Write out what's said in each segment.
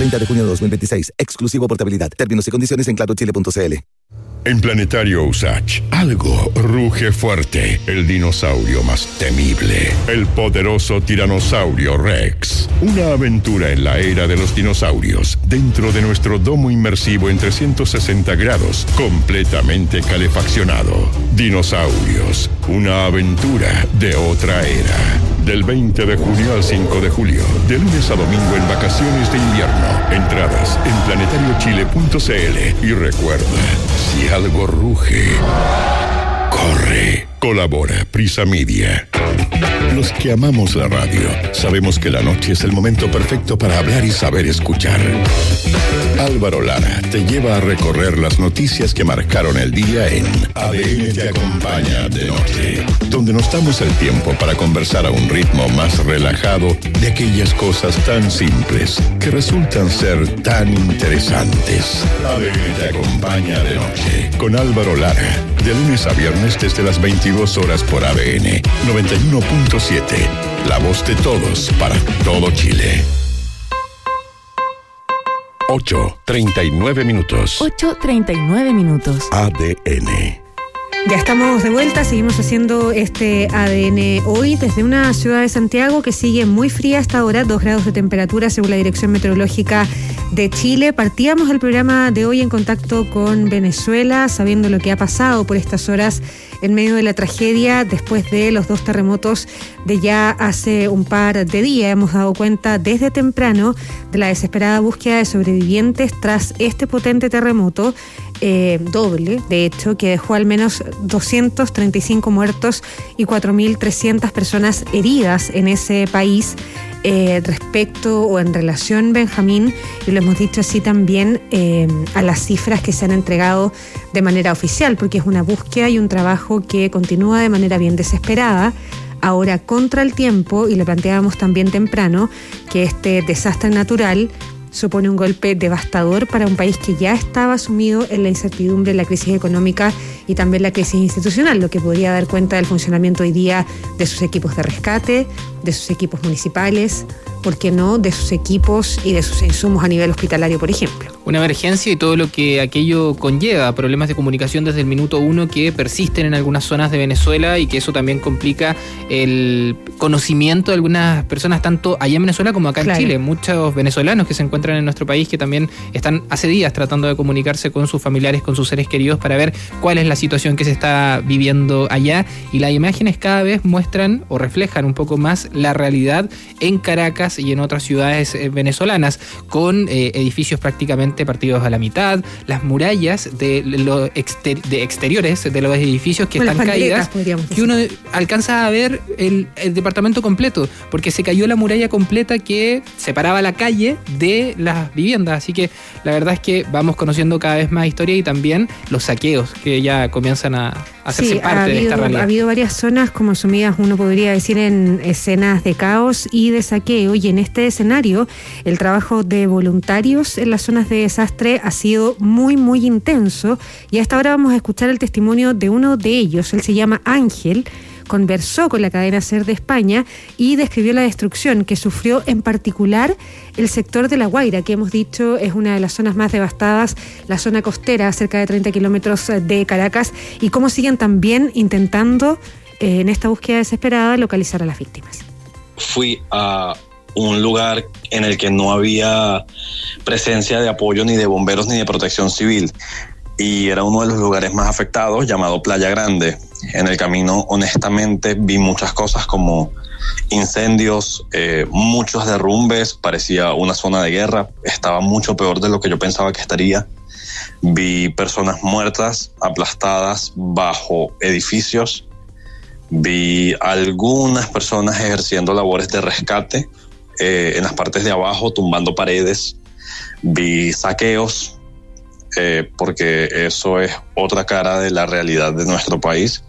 30 de junio de 2026. Exclusivo portabilidad. Términos y condiciones en clarochile.cl. En Planetario Usach, algo ruge fuerte. El dinosaurio más temible. El poderoso tiranosaurio Rex. Una aventura en la era de los dinosaurios. Dentro de nuestro domo inmersivo en 360 grados. Completamente calefaccionado. Dinosaurios. Una aventura de otra era. Del 20 de junio al 5 de julio. De lunes a domingo en vacaciones de invierno. Entradas en planetariochile.cl. Y recuerda, si algo ruge, corre. Colabora Prisa Media. Los que amamos la radio sabemos que la noche es el momento perfecto para hablar y saber escuchar. Álvaro Lara te lleva a recorrer las noticias que marcaron el día en ADN te acompaña de noche, donde nos damos el tiempo para conversar a un ritmo más relajado de aquellas cosas tan simples que resultan ser tan interesantes. ADN te acompaña de noche con Álvaro Lara, de lunes a viernes desde las 22 horas por ADN 91.7, la voz de todos para todo Chile. 8:39 minutos. 8:39 minutos. ADN. Ya estamos de vuelta, seguimos haciendo este ADN hoy desde una ciudad de Santiago que sigue muy fría hasta ahora, 2 grados de temperatura según la Dirección Meteorológica de Chile. Partíamos el programa de hoy en contacto con Venezuela, sabiendo lo que ha pasado por estas horas en medio de la tragedia después de los 2 terremotos de ya hace un par de días. Hemos dado cuenta desde temprano de la desesperada búsqueda de sobrevivientes tras este potente terremoto, doble, de hecho, que dejó al menos 235 muertos y 4.300 personas heridas en ese país. Respecto o en relación, Benjamín, y lo hemos dicho así también, a las cifras que se han entregado de manera oficial, porque es una búsqueda y un trabajo que continúa de manera bien desesperada, ahora contra el tiempo, y lo planteábamos también temprano, que este desastre natural supone un golpe devastador para un país que ya estaba sumido en la incertidumbre, la crisis económica y también la crisis institucional, lo que podría dar cuenta del funcionamiento hoy día de sus equipos de rescate, de sus equipos municipales, ¿por qué no?, de sus equipos y de sus insumos a nivel hospitalario, por ejemplo. Una emergencia y todo lo que aquello conlleva, problemas de comunicación desde el minuto 1 que persisten en algunas zonas de Venezuela y que eso también complica el conocimiento de algunas personas, tanto allá en Venezuela como acá en Chile. Muchos venezolanos que se encuentran en nuestro país que también están hace días tratando de comunicarse con sus familiares, con sus seres queridos para ver cuál es la situación que se está viviendo allá, y las imágenes cada vez muestran o reflejan un poco más la realidad en Caracas y en otras ciudades venezolanas, con edificios prácticamente partidos a la mitad, las murallas de los exteriores de los edificios que están caídas, que uno alcanza a ver el departamento completo, porque se cayó la muralla completa que separaba la calle de las viviendas. Así que la verdad es que vamos conociendo cada vez más historia y también los saqueos que ya comienzan a hacerse parte de esta realidad. Ha habido varias zonas como sumidas, uno podría decir, en escenas de caos y de saqueo, y en este escenario el trabajo de voluntarios en las zonas de desastre ha sido muy, muy intenso, y hasta ahora vamos a escuchar el testimonio de uno de ellos. Él se llama Ángel, conversó con la cadena SER de España y describió la destrucción que sufrió en particular el sector de La Guaira, que hemos dicho es una de las zonas más devastadas, la zona costera, cerca de 30 kilómetros de Caracas, y cómo siguen también intentando, en esta búsqueda desesperada, localizar a las víctimas. Fui a un lugar en el que no había presencia de apoyo ni de bomberos ni de protección civil, y era uno de los lugares más afectados, llamado Playa Grande. En el camino, honestamente, vi muchas cosas como incendios, muchos derrumbes, parecía una zona de guerra, estaba mucho peor de lo que yo pensaba que estaría. Vi personas muertas, aplastadas bajo edificios, vi algunas personas ejerciendo labores de rescate en las partes de abajo, tumbando paredes, vi saqueos, porque eso es otra cara de la realidad de nuestro país.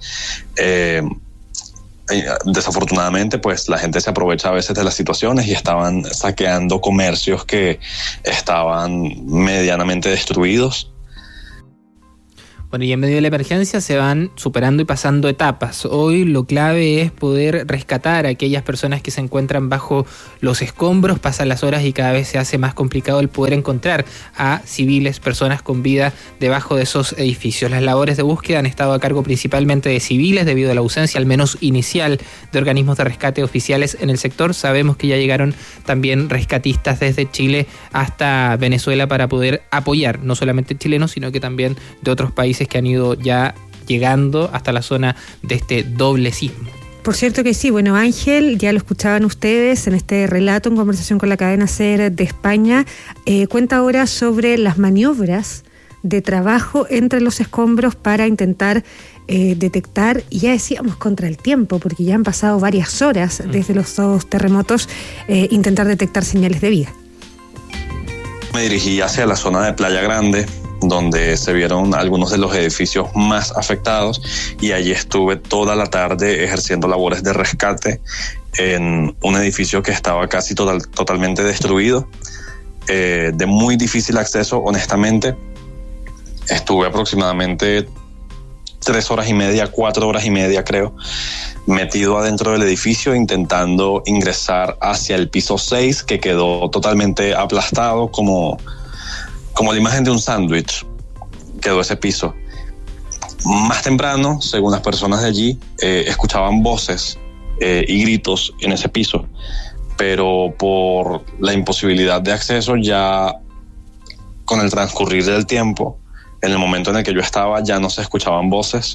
Desafortunadamente, pues la gente se aprovecha a veces de las situaciones y estaban saqueando comercios que estaban medianamente destruidos. Bueno, y en medio de la emergencia se van superando y pasando etapas. Hoy lo clave es poder rescatar a aquellas personas que se encuentran bajo los escombros. Pasan las horas y cada vez se hace más complicado el poder encontrar a civiles, personas con vida debajo de esos edificios. Las labores de búsqueda han estado a cargo principalmente de civiles debido a la ausencia, al menos inicial, de organismos de rescate oficiales en el sector. Sabemos que ya llegaron también rescatistas desde Chile hasta Venezuela para poder apoyar, no solamente chilenos, sino que también de otros países que han ido ya llegando hasta la zona de este doble sismo. Por cierto que sí, bueno, Ángel, ya lo escuchaban ustedes en este relato en conversación con la cadena SER de España, cuenta ahora sobre las maniobras de trabajo entre los escombros para intentar detectar, y ya decíamos contra el tiempo, porque ya han pasado varias horas desde los dos terremotos, intentar detectar señales de vida. Me dirigí hacia la zona de Playa Grande, donde se vieron algunos de los edificios más afectados, y allí estuve toda la tarde ejerciendo labores de rescate en un edificio que estaba casi totalmente destruido, de muy difícil acceso, honestamente. Estuve aproximadamente 3 horas y media, 4 horas y media creo, metido adentro del edificio intentando ingresar hacia el piso 6, que quedó totalmente aplastado como la imagen de un sándwich, quedó ese piso. Más temprano, según las personas de allí, escuchaban voces y gritos en ese piso, pero por la imposibilidad de acceso, ya con el transcurrir del tiempo, en el momento en el que yo estaba, ya no se escuchaban voces.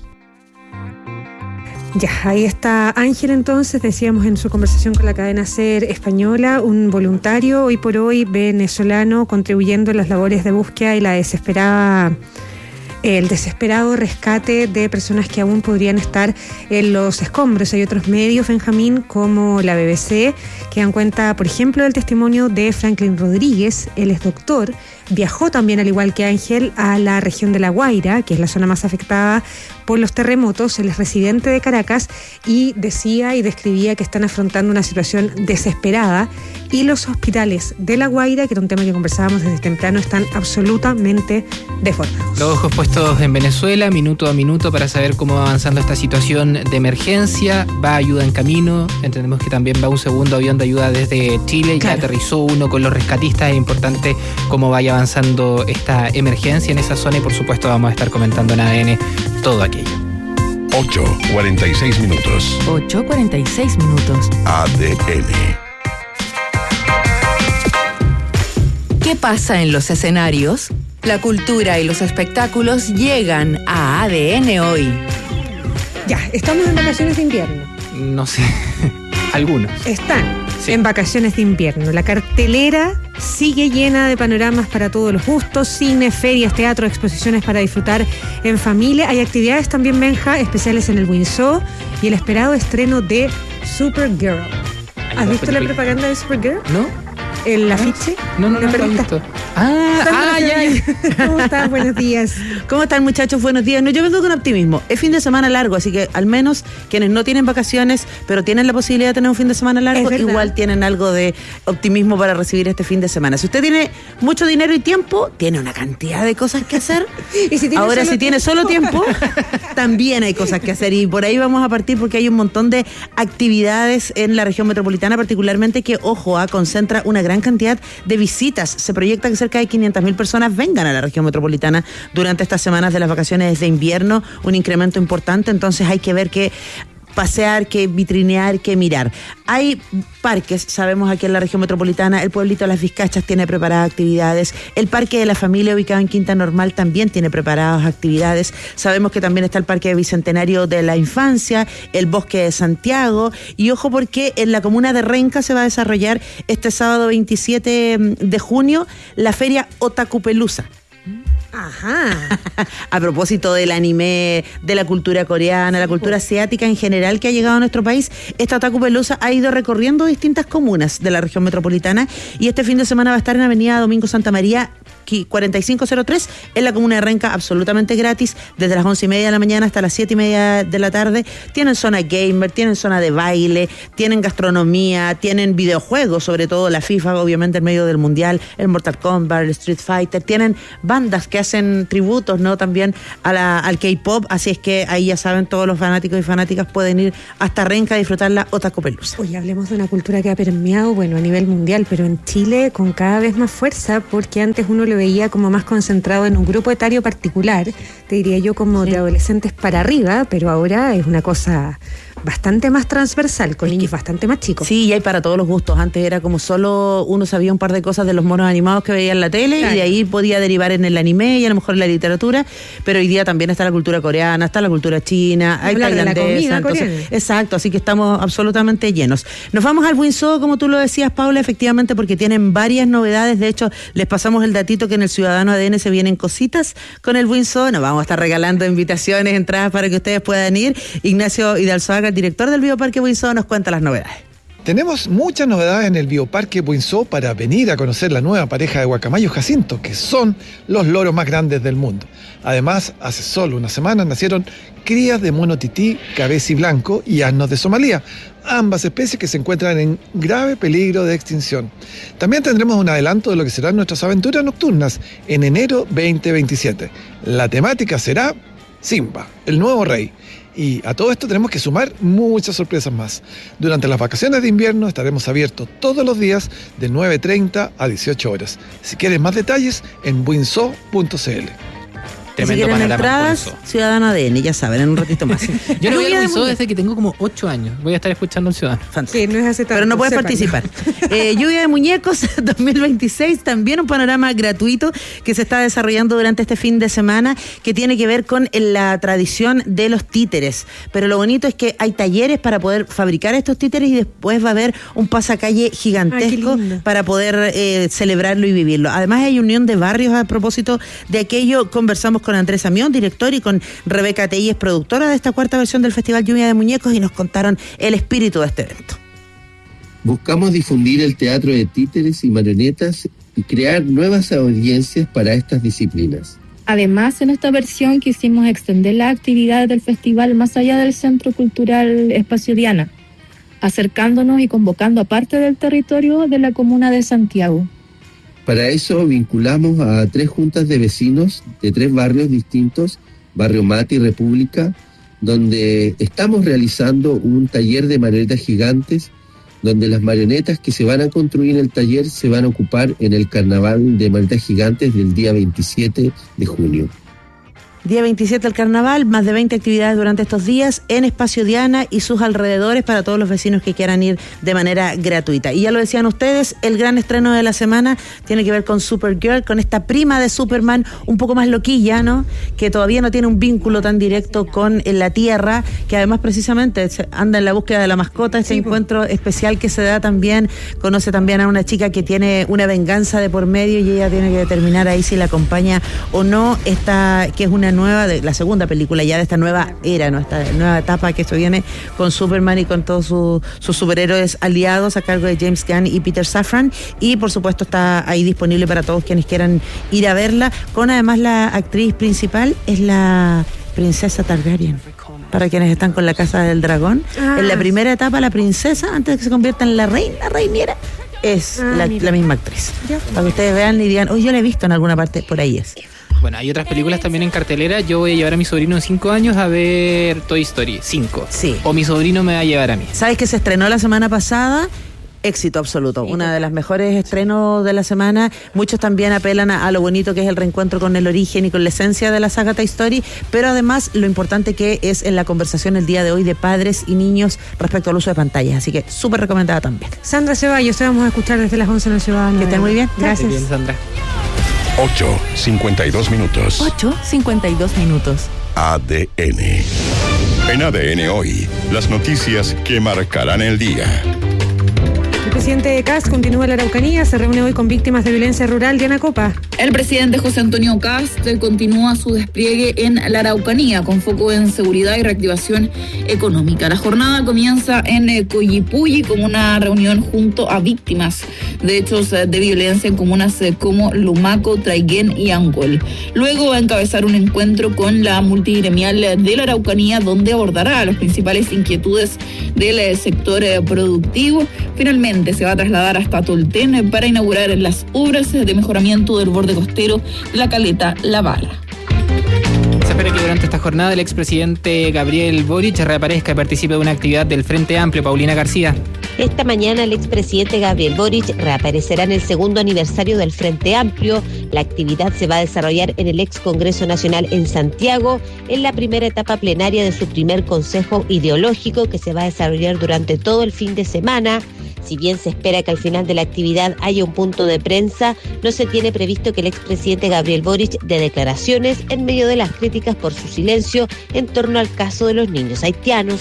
Ya, ahí está Ángel entonces, decíamos en su conversación con la cadena SER española, un voluntario hoy por hoy venezolano contribuyendo en las labores de búsqueda y el desesperado rescate de personas que aún podrían estar en los escombros. Hay otros medios, Benjamín, como la BBC, que dan cuenta, por ejemplo, del testimonio de Franklin Rodríguez. Él es doctor, viajó también, al igual que Ángel, a la región de La Guaira, que es la zona más afectada por los terremotos. Él es residente de Caracas y decía y describía que están afrontando una situación desesperada, y los hospitales de La Guaira, que era un tema que conversábamos desde temprano, están absolutamente desbordados. Los ojos puestos en Venezuela, minuto a minuto, para saber cómo va avanzando esta situación de emergencia. Va ayuda en camino, entendemos que también va un segundo avión de ayuda desde Chile, claro. Ya aterrizó uno con los rescatistas. Es importante cómo vaya avanzando esta emergencia en esa zona, y por supuesto vamos a estar comentando en ADN todo aquello. 8:46 minutos. 8:46 minutos. ADN. ¿Qué pasa en los escenarios? La cultura y los espectáculos llegan a ADN hoy. Ya, estamos en vacaciones de invierno. No sé, algunos. Están sí. En vacaciones de invierno. La cartelera sigue llena de panoramas para todos los gustos, cine, ferias, teatro, exposiciones para disfrutar en familia. Hay actividades también, Benja, especiales en el Windsor y el esperado estreno de Supergirl. ¿Has visto la propaganda de Supergirl? ¿No? ¿El afiche? No lo he visto. ¿Cómo estás? Buenos días. ¿Cómo están, muchachos? Buenos días. No, yo vengo con optimismo. Es fin de semana largo, así que al menos quienes no tienen vacaciones, pero tienen la posibilidad de tener un fin de semana largo, igual tienen algo de optimismo para recibir este fin de semana. Si usted tiene mucho dinero y tiempo, tiene una cantidad de cosas que hacer. Y si tiene solo tiempo, también hay cosas que hacer. Y por ahí vamos a partir, porque hay un montón de actividades en la región metropolitana, particularmente, que, ojo, concentra una gran cantidad de visitas. Se proyecta que cerca de 500.000 personas vengan a la región metropolitana durante estas semanas de las vacaciones de invierno, un incremento importante. Entonces hay que ver que pasear, que vitrinear, que mirar. Hay parques, sabemos, aquí en la región metropolitana. El pueblito de Las Vizcachas tiene preparadas actividades. El Parque de la Familia, ubicado en Quinta Normal, también tiene preparadas actividades. Sabemos que también está el Parque Bicentenario de la Infancia, el Bosque de Santiago. Y ojo, porque en la comuna de Renca se va a desarrollar este sábado 27 de junio la feria Otakupelusa. Ajá. A propósito del anime, de la cultura coreana, la cultura asiática en general que ha llegado a nuestro país, esta Otakupelusa ha ido recorriendo distintas comunas de la región metropolitana, y este fin de semana va a estar en Avenida Domingo Santa María 4503 en la comuna de Renca, absolutamente gratis, desde las 11:30 de la mañana hasta las 7:30 de la tarde. Tienen zona gamer, tienen zona de baile, tienen gastronomía, tienen videojuegos, sobre todo la FIFA, obviamente en medio del mundial, el Mortal Kombat, el Street Fighter, tienen bandas que hacen tributos, ¿no? También al K-pop, así es que ahí ya saben, todos los fanáticos y fanáticas pueden ir hasta Renca a disfrutar la Otakupelusa. Oye, hablemos de una cultura que ha permeado, bueno, a nivel mundial, pero en Chile con cada vez más fuerza, porque antes uno lo veía como más concentrado en un grupo etario particular, te diría yo como de adolescentes para arriba, pero ahora es una cosa bastante más transversal, con niños bastante más chicos. Sí, y hay para todos los gustos. Antes era como solo uno sabía un par de cosas de los monos animados que veía en la tele, claro, y de ahí podía derivar en el anime y a lo mejor en la literatura, pero hoy día también está la cultura coreana, está la cultura china, hay tailandesa, entonces, exacto, así que estamos absolutamente llenos. Nos vamos al Windsor, como tú lo decías, Paula, efectivamente, porque tienen varias novedades. De hecho, les pasamos el datito que en el Ciudadano ADN se vienen cositas con el Windsor. Nos vamos a estar regalando invitaciones, entradas para que ustedes puedan ir. Ignacio Hidalzoaga, director del Bioparque Windsor, nos cuenta las novedades. Tenemos muchas novedades en el Bioparque Windsor para venir a conocer la nueva pareja de guacamayos Jacinto, que son los loros más grandes del mundo. Además, hace solo una semana nacieron crías de mono tití, cabezi blanco y asnos de Somalia, ambas especies que se encuentran en grave peligro de extinción. También tendremos un adelanto de lo que serán nuestras aventuras nocturnas en enero 2027. La temática será Simba, el nuevo rey. Y a todo esto tenemos que sumar muchas sorpresas más. Durante las vacaciones de invierno estaremos abiertos todos los días de 9:30 a 18 horas. Si quieres más detalles, en winso.cl. Si quieren entradas, Ciudadano ADN, ya saben, en un ratito más. Yo no voy al Windsor desde que tengo como 8 años. Voy a estar escuchando al Ciudadano. Sí, no es hace tanto, pero no puedes participar. Lluvia de Muñecos 2026, también un panorama gratuito que se está desarrollando durante este fin de semana, que tiene que ver con la tradición de los títeres. Pero lo bonito es que hay talleres para poder fabricar estos títeres y después va a haber un pasacalle gigantesco para poder celebrarlo y vivirlo. Además hay unión de barrios a propósito de aquello. Conversamos con Andrés Amión, director, y con Rebeca Telles, productora de esta cuarta versión del Festival Lluvia de Muñecos, y nos contaron el espíritu de este evento. Buscamos difundir el teatro de títeres y marionetas y crear nuevas audiencias para estas disciplinas. Además, en esta versión quisimos extender las actividades del festival más allá del Centro Cultural Espacio Diana, acercándonos y convocando a parte del territorio de la comuna de Santiago. Para eso vinculamos a 3 juntas de vecinos de 3 barrios distintos, Barrio Mate y República, donde estamos realizando un taller de marionetas gigantes, donde las marionetas que se van a construir en el taller se van a ocupar en el carnaval de marionetas gigantes del día 27 de junio. Día 27 del carnaval, más de 20 actividades durante estos días en Espacio Diana y sus alrededores para todos los vecinos que quieran ir de manera gratuita. Y ya lo decían ustedes, el gran estreno de la semana tiene que ver con Supergirl, con esta prima de Superman, un poco más loquilla, ¿no? Que todavía no tiene un vínculo tan directo con la Tierra, que además precisamente anda en la búsqueda de la mascota, este encuentro especial que se da también, conoce también a una chica que tiene una venganza de por medio y ella tiene que determinar ahí si la acompaña o no, esta que es una nueva, de la segunda película ya de esta nueva era, ¿no? Esta nueva etapa que se viene con Superman y con todos sus superhéroes aliados a cargo de James Gunn y Peter Safran, y por supuesto está ahí disponible para todos quienes quieran ir a verla, con además la actriz principal es la princesa Targaryen, para quienes están con la Casa del Dragón. En la primera etapa la princesa, antes de que se convierta en la reiniera, es la misma actriz. Para que ustedes vean y digan, yo la he visto en alguna parte, por ahí es. Bueno, hay otras películas también en cartelera. Yo voy a llevar a mi sobrino de 5 años a ver Toy Story 5. Sí. O mi sobrino me va a llevar a mí. ¿Sabes que se estrenó la semana pasada? Éxito absoluto, una de las mejores estrenos de la semana. Muchos también apelan a lo bonito que es el reencuentro con el origen y con la esencia de la saga Toy Story, pero además lo importante que es en la conversación el día de hoy de padres y niños respecto al uso de pantallas, así que súper recomendada también. Sandra Ceballos, te vamos a escuchar desde las 11 en el Ciudadano. Que estén muy bien. Gracias. Muy bien, Sandra. 8:52 minutos. 8:52 minutos. ADN. En ADN hoy, las noticias que marcarán el día. El presidente Kast continúa en la Araucanía, se reúne hoy con víctimas de violencia rural. Diana Copa. El presidente José Antonio Kast continúa su despliegue en la Araucanía con foco en seguridad y reactivación económica. La jornada comienza en Coyipulli con una reunión junto a víctimas de hechos de violencia en comunas como Lumaco, Traiguén y Angol. Luego va a encabezar un encuentro con la multigremial de la Araucanía donde abordará las principales inquietudes del sector productivo. Finalmente se va a trasladar hasta Tolten para inaugurar las obras de mejoramiento del borde costero de la caleta La Bala. Se espera que durante esta jornada el expresidente Gabriel Boric reaparezca y participe de una actividad del Frente Amplio. Paulina García. Esta mañana el expresidente Gabriel Boric reaparecerá en el segundo aniversario del Frente Amplio. La actividad se va a desarrollar en el ex Congreso Nacional en Santiago, en la primera etapa plenaria de su primer consejo ideológico que se va a desarrollar durante todo el fin de semana. Si bien se espera que al final de la actividad haya un punto de prensa, no se tiene previsto que el expresidente Gabriel Boric dé declaraciones en medio de las críticas por su silencio en torno al caso de los niños haitianos.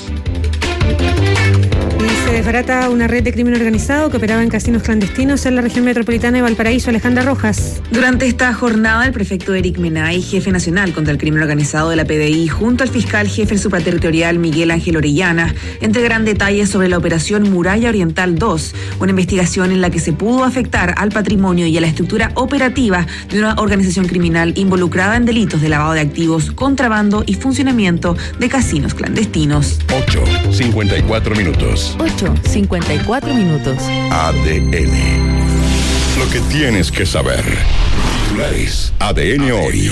Y se desbarata una red de crimen organizado que operaba en casinos clandestinos en la región metropolitana de Valparaíso. Alejandra Rojas. Durante esta jornada, el prefecto Eric Menay, jefe nacional contra el crimen organizado de la PDI, junto al fiscal jefe supraterritorial Miguel Ángel Orellana, entregarán detalles sobre la operación Muralla Oriental 2, una investigación en la que se pudo afectar al patrimonio y a la estructura operativa de una organización criminal involucrada en delitos de lavado de activos, contrabando y funcionamiento de casinos clandestinos. 8:54 minutos. 8:54 minutos. ADN. Lo que tienes que saber. Titulares. ADN hoy.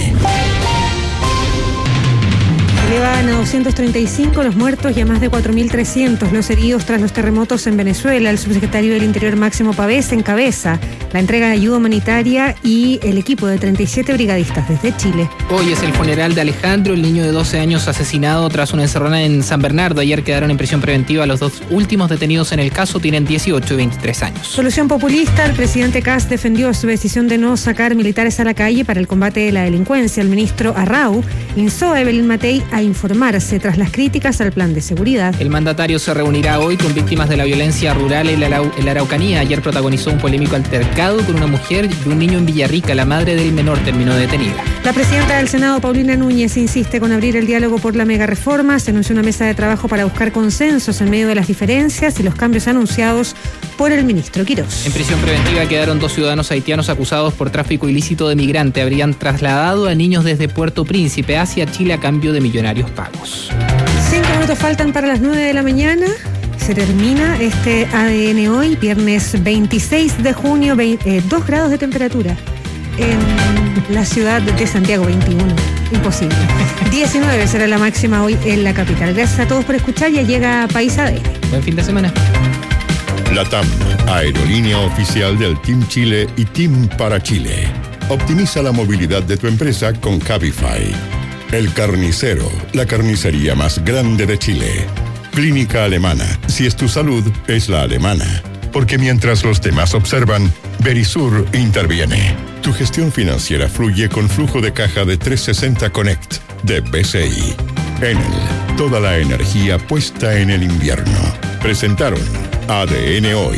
Elevan a 235 los muertos y a más de 4.300 los heridos tras los terremotos en Venezuela. El subsecretario del Interior Máximo Pavés encabeza la entrega de ayuda humanitaria y el equipo de 37 brigadistas desde Chile. Hoy es el funeral de Alejandro, el niño de 12 años asesinado tras una encerrona en San Bernardo. Ayer quedaron en prisión preventiva los dos últimos detenidos en el caso, tienen 18 y 23 años. Solución populista, el presidente Kast defendió su decisión de no sacar militares a la calle para el combate de la delincuencia. El ministro Arrau instó a Evelyn Matei a informarse tras las críticas al plan de seguridad. El mandatario se reunirá hoy con víctimas de la violencia rural en la Araucanía. Ayer protagonizó un polémico altercado con una mujer y un niño en Villarrica. La madre del menor terminó detenida. La presidenta del Senado, Paulina Núñez, insiste con abrir el diálogo por la megareforma. Se anunció una mesa de trabajo para buscar consensos en medio de las diferencias y los cambios anunciados por el ministro Quirós. En prisión preventiva quedaron 2 ciudadanos haitianos acusados por tráfico ilícito de migrante. Habrían trasladado a niños desde Puerto Príncipe hacia Chile a cambio de millonarios pagos. 5 minutos faltan para las 9 de la mañana. Se termina este ADN hoy, viernes 26 de junio, 2 grados de temperatura. En la ciudad de Santiago, 21. Imposible. 19 será la máxima hoy en la capital. Gracias a todos por escuchar. Ya llega País ADN. Buen fin de semana. LATAM, aerolínea oficial del Team Chile y Team para Chile. Optimiza la movilidad de tu empresa con Cabify. El Carnicero, la carnicería más grande de Chile. Clínica Alemana, si es tu salud, es la alemana. Porque mientras los demás observan, Verisur interviene. Tu gestión financiera fluye con flujo de caja de 360 Connect de BCI. Enel, toda la energía puesta en el invierno. Presentaron ADN Hoy.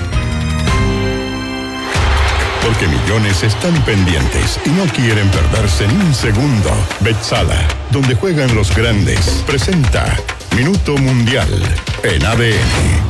Porque millones están pendientes y no quieren perderse ni un segundo. Betsala, donde juegan los grandes, presenta Minuto Mundial en ADN.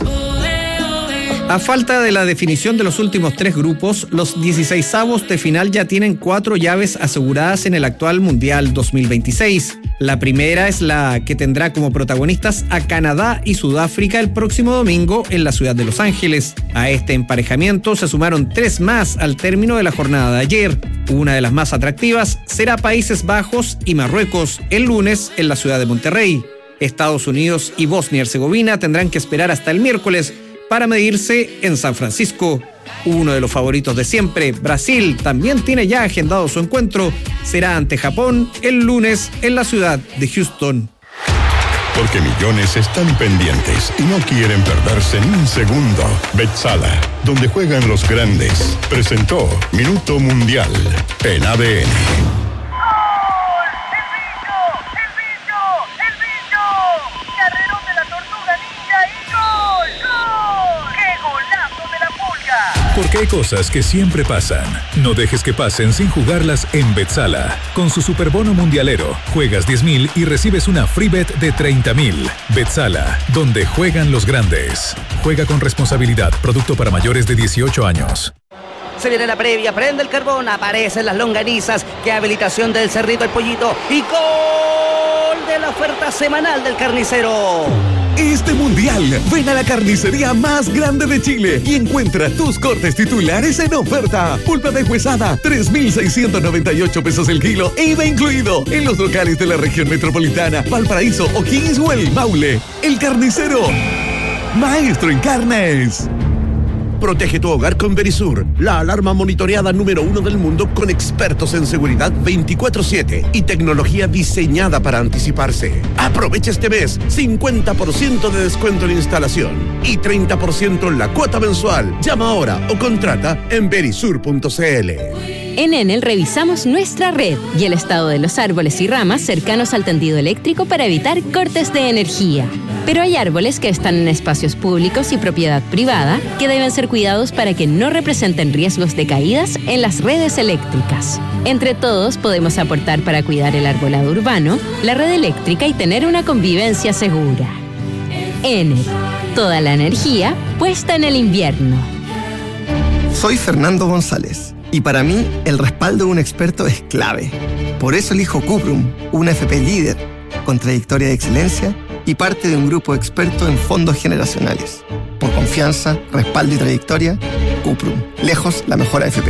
A falta de la definición de los últimos 3 grupos, los 16avos de final ya tienen 4 llaves aseguradas en el actual Mundial 2026. La primera es la que tendrá como protagonistas a Canadá y Sudáfrica el próximo domingo en la ciudad de Los Ángeles. A este emparejamiento se sumaron 3 más al término de la jornada de ayer. Una de las más atractivas será Países Bajos y Marruecos el lunes en la ciudad de Monterrey. Estados Unidos y Bosnia y Herzegovina tendrán que esperar hasta el miércoles para medirse en San Francisco. Uno de los favoritos de siempre, Brasil, también tiene ya agendado su encuentro. Será ante Japón el lunes en la ciudad de Houston. Porque millones están pendientes y no quieren perderse ni un segundo. Betsala, donde juegan los grandes, presentó Minuto Mundial en ADN. Porque hay cosas que siempre pasan. No dejes que pasen sin jugarlas en Betsala. Con su superbono mundialero, juegas 10.000 y recibes una free bet de 30.000. Betsala, donde juegan los grandes. Juega con responsabilidad. Producto para mayores de 18 años. Se viene la previa, prende el carbón, aparecen las longanizas, qué habilitación del Cerrito el Pollito y gol de la oferta semanal del carnicero. Este mundial, ven a la carnicería más grande de Chile y encuentra tus cortes titulares en oferta. Pulpa deshuesada, 3.698 pesos el kilo, IVA incluido, en los locales de la región metropolitana, Valparaíso, O'Higgins o El Maule. El Carnicero, maestro en carnes. Protege tu hogar con Verisur, la alarma monitoreada número 1 del mundo con expertos en seguridad 24/7 y tecnología diseñada para anticiparse. Aprovecha este mes 50% de descuento en instalación y 30% en la cuota mensual. Llama ahora o contrata en verisur.cl. En Enel revisamos nuestra red y el estado de los árboles y ramas cercanos al tendido eléctrico para evitar cortes de energía. Pero hay árboles que están en espacios públicos y propiedad privada que deben ser cuidados para que no representen riesgos de caídas en las redes eléctricas. Entre todos podemos aportar para cuidar el arbolado urbano, la red eléctrica y tener una convivencia segura. Enel, toda la energía puesta en el invierno. Soy Fernando González y para mí el respaldo de un experto es clave. Por eso elijo Cuprum, una FP líder, con trayectoria de excelencia y parte de un grupo experto en fondos generacionales. Por confianza, respaldo y trayectoria, Cuprum, lejos la mejor AFP.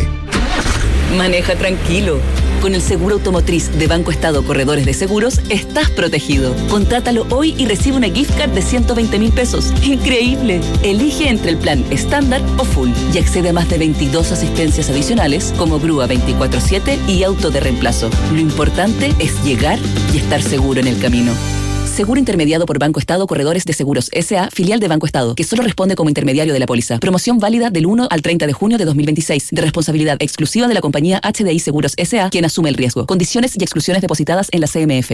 Maneja tranquilo. Con el seguro automotriz de Banco Estado Corredores de Seguros, estás protegido. Contrátalo hoy y recibe una gift card de 120.000 pesos. ¡Increíble! Elige entre el plan estándar o full y accede a más de 22 asistencias adicionales como grúa 24/7 y auto de reemplazo. Lo importante es llegar y estar seguro en el camino. Seguro intermediado por Banco Estado Corredores de Seguros S.A., filial de Banco Estado, que solo responde como intermediario de la póliza. Promoción válida del 1 al 30 de junio de 2026, de responsabilidad exclusiva de la compañía HDI Seguros S.A., quien asume el riesgo. Condiciones y exclusiones depositadas en la CMF.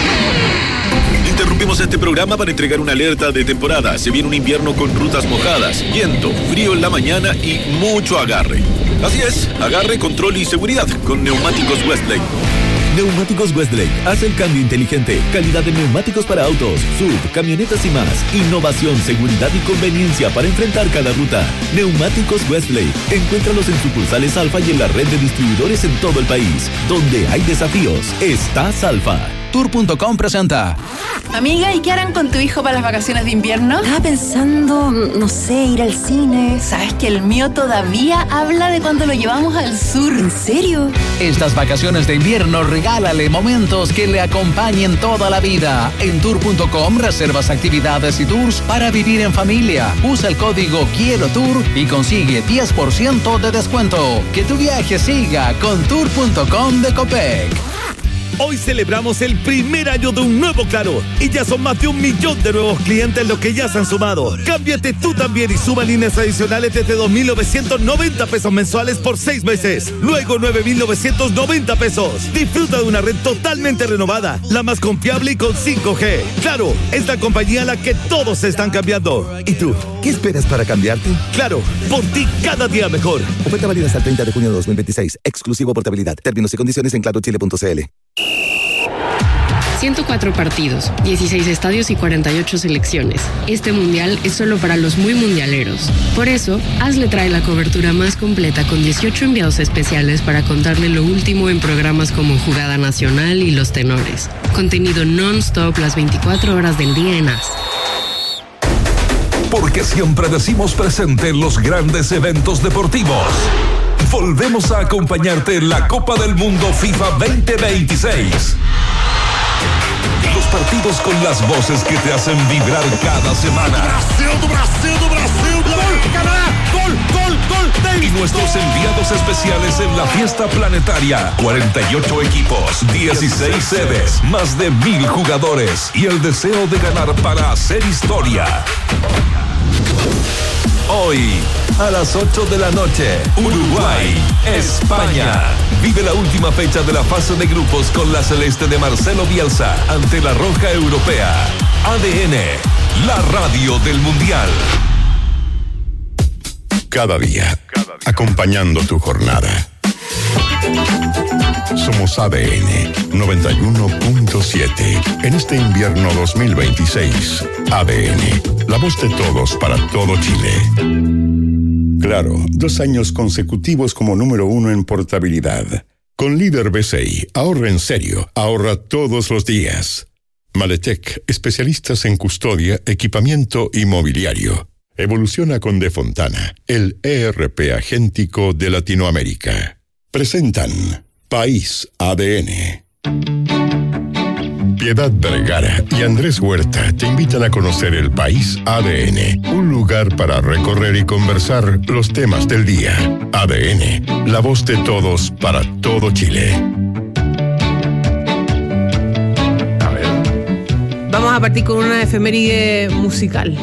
Interrumpimos este programa para entregar una alerta de temporada. Se viene un invierno con rutas mojadas, viento, frío en la mañana y mucho agarre. Así es, agarre, control y seguridad con Neumáticos Westlake. Neumáticos Westlake hace el cambio inteligente, calidad de neumáticos para autos, sub, camionetas y más, innovación, seguridad y conveniencia para enfrentar cada ruta. Neumáticos Westlake, encuéntralos en sucursales Alfa y en la red de distribuidores en todo el país. Donde hay desafíos, estás Alfa. Tour.com presenta. Amiga, ¿y qué harán con tu hijo para las vacaciones de invierno? Estaba pensando, no sé, ir al cine. ¿Sabes que el mío todavía habla de cuando lo llevamos al sur? ¿En serio? Estas vacaciones de invierno regálale momentos que le acompañen toda la vida. En Tour.com reservas actividades y tours para vivir en familia. Usa el código Quiero Tour y consigue 10% de descuento. Que tu viaje siga con Tour.com de Copec. Hoy celebramos el primer año de un nuevo Claro y ya son más de 1 millón de nuevos clientes los que ya se han sumado. Cámbiate tú también y suma líneas adicionales desde 2.990 pesos mensuales por 6 meses. Luego 9.990 pesos. Disfruta de una red totalmente renovada, la más confiable y con 5G. Claro, es la compañía a la que todos se están cambiando. ¿Y tú? ¿Qué esperas para cambiarte? Claro, por ti cada día mejor. Oferta válida hasta el 30 de junio de 2026. Exclusivo portabilidad. Términos y condiciones en clarochile.cl. 104 partidos, 16 estadios y 48 selecciones. Este mundial es solo para los muy mundialeros. Por eso, AS le trae la cobertura más completa con 18 enviados especiales para contarle lo último en programas como Jugada Nacional y Los Tenores. Contenido non-stop las 24 horas del día en AS. Porque siempre decimos presente en los grandes eventos deportivos. Volvemos a acompañarte en la Copa del Mundo FIFA 2026. Los partidos con las voces que te hacen vibrar cada semana. Brasil, gol, Canadá, gol. Y nuestros enviados especiales en la fiesta planetaria. 48 equipos, 16 sedes, más de 1,000 jugadores y el deseo de ganar para hacer historia. Hoy, a las 8 de la noche, Uruguay, España. Vive la última fecha de la fase de grupos con la celeste de Marcelo Bielsa ante la roja europea. ADN, la radio del Mundial. Cada día acompañando tu jornada. Somos ADN 91.7. En este invierno 2026, ADN, la voz de todos para todo Chile. Claro, 2 años consecutivos como número 1 en portabilidad. Con Líder BCI, ahorra en serio, ahorra todos los días. Maletec, especialistas en custodia, equipamiento y mobiliario. Evoluciona con De Fontana, el ERP agéntico de Latinoamérica. Presentan País ADN. Piedad Vergara y Andrés Huerta te invitan a conocer el País ADN, un lugar para recorrer y conversar los temas del día. ADN, la voz de todos para todo Chile. Vamos a partir con una efeméride musical.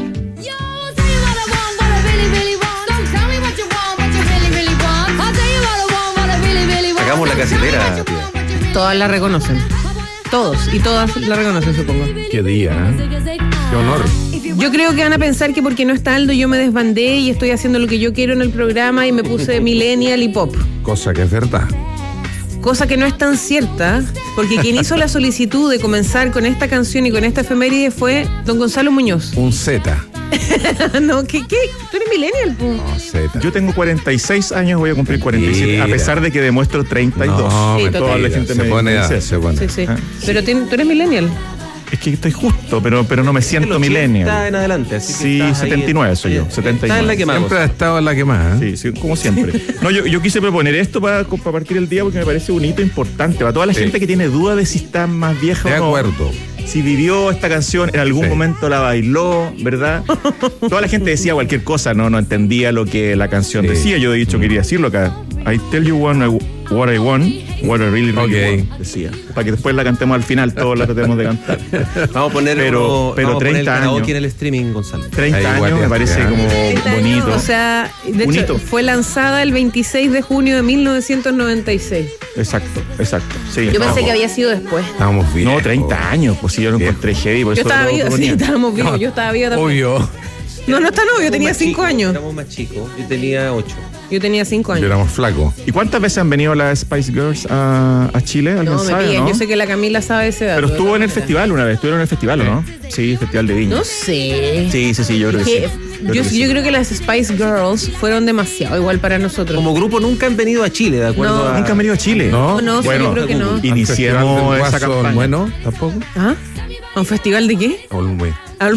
Hagamos la casilera. Todas la reconocen. Todos y todas la reconocen, supongo. Qué día, ¿eh? Qué honor. Yo creo que van a pensar que porque no está Aldo yo me desbandé y estoy haciendo lo que yo quiero en el programa y me puse millennial y pop. Cosa que es verdad. Cosa que no es tan cierta, porque quien hizo la solicitud de comenzar con esta canción y con esta efeméride fue don Gonzalo Muñoz. Un Z. No, ¿qué? ¿Tú eres millennial? No, Z. Yo tengo 46 años, voy a cumplir 47, mira, a pesar de que demuestro 32. No, sí, toda la gente se me pone dice se pone. Sí. Pero tú eres millennial. Es que estoy justo, pero no me siento millennial. Está en adelante, así que sí, 79 soy yo, 79. Está en la que más. Siempre ha estado en la que más, ¿eh? Sí, como siempre. No, yo quise proponer esto para partir el día porque me parece un hito importante para toda la gente que tiene duda de si está más vieja o no. De acuerdo. Si vivió esta canción, en algún momento la bailó, ¿verdad? Toda la gente decía cualquier cosa, no entendía lo que la canción decía. Yo he dicho, quería decirlo acá. I tell you what I want, what I really want, decía. Para que después la cantemos al final, todos la tratemos de cantar. Vamos a poner pero 30 años aquí en el streaming, Gonzalo. 30 años me parece como bonito. O sea, de hecho, fue lanzada el 26 de junio de 1996. Exacto. Sí, yo pensé que había sido después. Estábamos bien. No, 30 años, pues sí, yo lo encontré heavy. Por yo eso estaba viva, sí, estábamos vivos. No, yo estaba viva también. Obvio. No está novio, yo tenía 5 años. Éramos más chicos, yo tenía 8. Yo tenía 5 años. Yo éramos flacos. ¿Y cuántas veces han venido las Spice Girls a Chile? No, me piden. Yo sé que la Camila sabe ese dato. Pero estuvo en el festival una vez. ¿Estuvieron en el festival o no? Sí, Festival de Viña. No sé. Sí, yo creo que sí. Yo creo que las Spice Girls fueron demasiado igual para nosotros. Como grupo nunca han venido a Chile, ¿de acuerdo? Nunca han venido a Chile. No, bueno, yo creo que no. Iniciamos esa campaña. Bueno, tampoco. ¿Ah? ¿A un festival de qué? Olmué.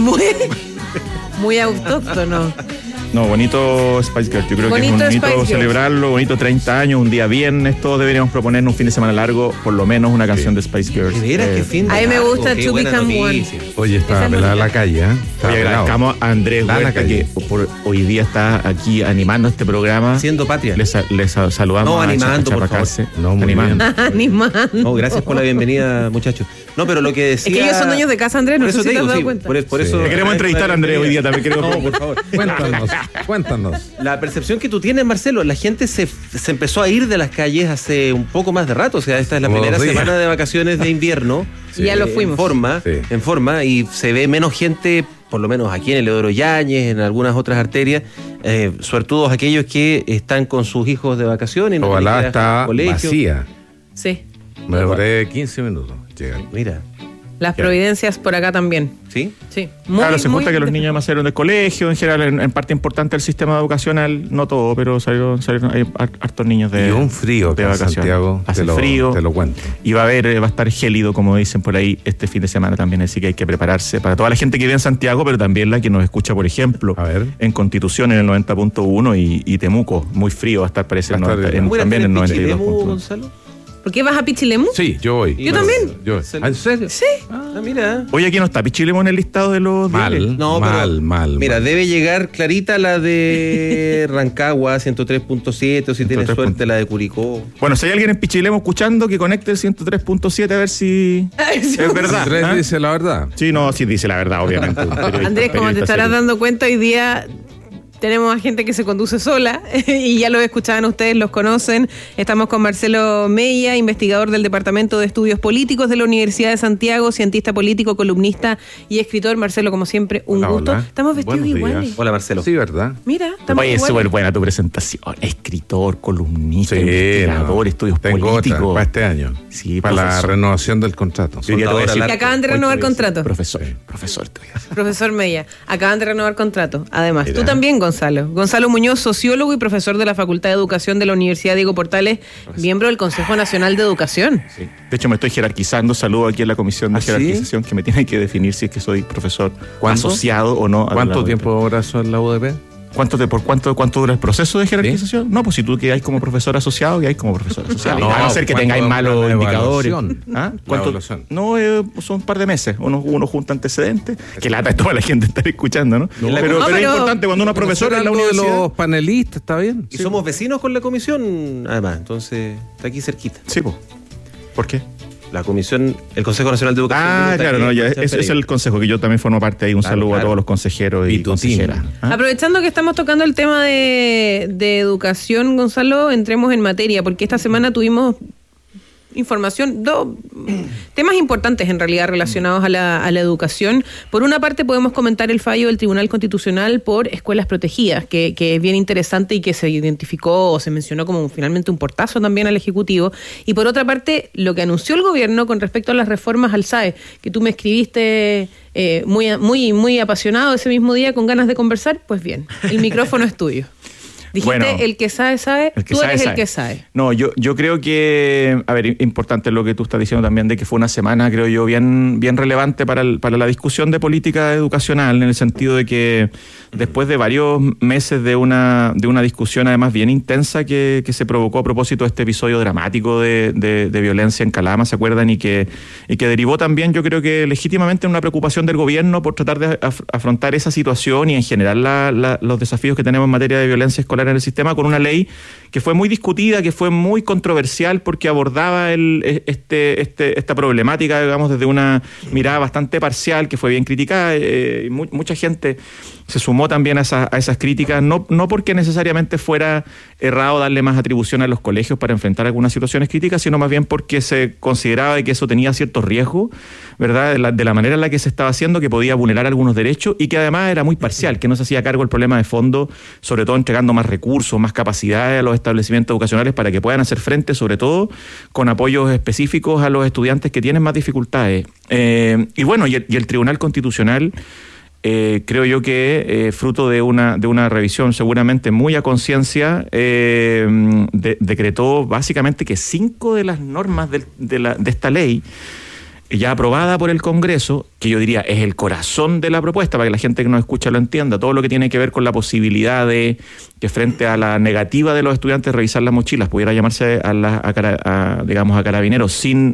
Muy autóctono. No, bonito Spice Girls. Yo creo que es bonito celebrarlo, bonito 30 años, un día viernes. Todos deberíamos proponernos un fin de semana largo, por lo menos una canción de Spice Girls. ¿Qué fin de a mí me gusta To Become One. Oye, estaba pelada la calle, ¿eh? Oye, agradecamos a Andrés Huerta, que hoy día está aquí animando este programa. Siendo patria. Les saludamos. No, animando, por favor. No, animando. Animando. No, gracias por la bienvenida, muchachos. No, pero lo que decía... Es que ellos son dueños de casa, Andrés, no sé si te has dado cuenta. Por eso... Te queremos entrevistar a Andrés hoy día también. No, por favor. Cuéntanos. La percepción que tú tienes, Marcelo, la gente se empezó a ir de las calles hace un poco más de rato. O sea, esta es la primera semana de vacaciones de invierno. Sí. Ya lo fuimos. En forma, y se ve menos gente, por lo menos aquí en el Leodoro Yáñez, en algunas otras arterias, suertudos aquellos que están con sus hijos de vacaciones. No Ojalá está vacía. Sí. Me demoré 15 minutos. Llegan. Mira. Las providencias por acá también. ¿Sí? Sí. Claro, se junta que los niños además salieron del colegio, en general, en parte importante del sistema educacional, no todo, pero salieron hay hartos niños de y un frío de vacaciones. Santiago, hace frío. Te lo cuento. Y va a estar gélido, como dicen por ahí, este fin de semana también, así que hay que prepararse para toda la gente que vive en Santiago, pero también la que nos escucha, por ejemplo, en Constitución en el 90.1 y Temuco, muy frío va a estar, parece, también en el 92.1. ¿Por qué vas a Pichilemu? Sí, yo voy. Yo también. ¿En serio? Sí. Mira. Oye, aquí no está Pichilemu en el listado de los... Mal. Mira, debe llegar clarita la de Rancagua, 103.7, o si tienes suerte la de Curicó. Bueno, si hay alguien en Pichilemu escuchando, que conecte el 103.7 a ver si es verdad. Andrés dice la verdad. Sí, dice la verdad, obviamente. Andrés, como te estarás dando cuenta, hoy día tenemos a gente que se conduce sola y ya lo escuchaban ustedes, los conocen. Estamos con Marcelo Mella, investigador del Departamento de Estudios Políticos de la Universidad de Santiago, cientista político, columnista y escritor. Marcelo, como siempre, un gusto. Hola. Estamos vestidos iguales. Hola, Marcelo. Sí, ¿verdad? Mira, estamos Oye, iguales. súper buena tu presentación. Escritor, columnista, Sí, investigador, estudios Tengo políticos. otra para este año. Sí, para la profesor. renovación del contrato. Yo diría, te voy a decir- Que acaban de renovar contrato. Profesor, profesor, te voy a decir. Profesor Mella, acaban de renovar contrato. Además, Mira. tú también, Gonzalo. Gonzalo Muñoz, sociólogo y profesor de la Facultad de Educación de la Universidad Diego Portales, miembro del Consejo Nacional de Educación. Sí. De hecho, me estoy jerarquizando. Saludo aquí en la comisión de ¿Ah, sí? jerarquización que me tiene que definir si es que soy profesor ¿Cuánto? asociado o no. a ¿Cuánto la tiempo ahora son en la UDP? ¿Cuánto dura el proceso de jerarquización? ¿Sí? No, pues si tú quedáis como profesor asociado, quedáis como profesor asociado. No, a no ser que ¿cuánto tengáis dura malos la indicadores. evaluación? ¿Ah? La evaluación. No, son un par de meses. Uno junta antecedentes. Que lata es toda la gente estar escuchando, ¿no? Pero es importante cuando uno es profesor en la universidad. de los panelistas, ¿está bien? Y somos vecinos con la comisión, además, entonces está aquí cerquita. Sí, pues. ¿Por qué? La comisión, el Consejo Nacional de Educación. Ah, está claro, aquí, no, ya, está ese es ahí. el consejo que yo también formo parte ahí. Un Claro, saludo a claro. todos los consejeros y consejeras. ¿Ah? Aprovechando que estamos tocando el tema de educación, Gonzalo, entremos en materia, porque esta semana tuvimos información, temas importantes en realidad relacionados a la educación. Por una parte podemos comentar el fallo del Tribunal Constitucional por escuelas protegidas, que es bien interesante y que se identificó o se mencionó como finalmente un portazo también al Ejecutivo. Y por otra parte, lo que anunció el gobierno con respecto a las reformas al SAE, que tú me escribiste muy apasionado ese mismo día con ganas de conversar, pues bien, el micrófono es tuyo. Dijiste, Bueno, el que sabe, tú eres el que sabe. No, yo creo que, a ver, importante lo que tú estás diciendo también, de que fue una semana, creo yo, bien relevante para la discusión de política educacional, en el sentido de que después de varios meses de una discusión además bien intensa que se provocó a propósito de este episodio dramático de violencia en Calama, ¿se acuerdan? Y que derivó también, yo creo que legítimamente en una preocupación del gobierno por tratar de afrontar esa situación y en general los desafíos que tenemos en materia de violencia escolar en el sistema, con una ley que fue muy discutida, que fue muy controversial porque abordaba esta problemática, digamos, desde una mirada bastante parcial, que fue bien criticada. Mucha gente se sumó también a esas críticas, no porque necesariamente fuera errado darle más atribución a los colegios para enfrentar algunas situaciones críticas, sino más bien porque se consideraba que eso tenía cierto riesgo, ¿verdad? De la manera en la que se estaba haciendo, que podía vulnerar algunos derechos y que además era muy parcial, que no se hacía cargo del problema de fondo, sobre todo entregando más recursos, más capacidades a los establecimientos educacionales para que puedan hacer frente, sobre todo con apoyos específicos a los estudiantes que tienen más dificultades. Y bueno, y el Tribunal Constitucional, creo yo que fruto de una revisión seguramente muy a conciencia, decretó básicamente que 5 de las normas de esta ley, ya aprobada por el Congreso, que yo diría es el corazón de la propuesta, para que la gente que nos escucha lo entienda, todo lo que tiene que ver con la posibilidad de que frente a la negativa de los estudiantes revisar las mochilas pudiera llamarse a carabineros sin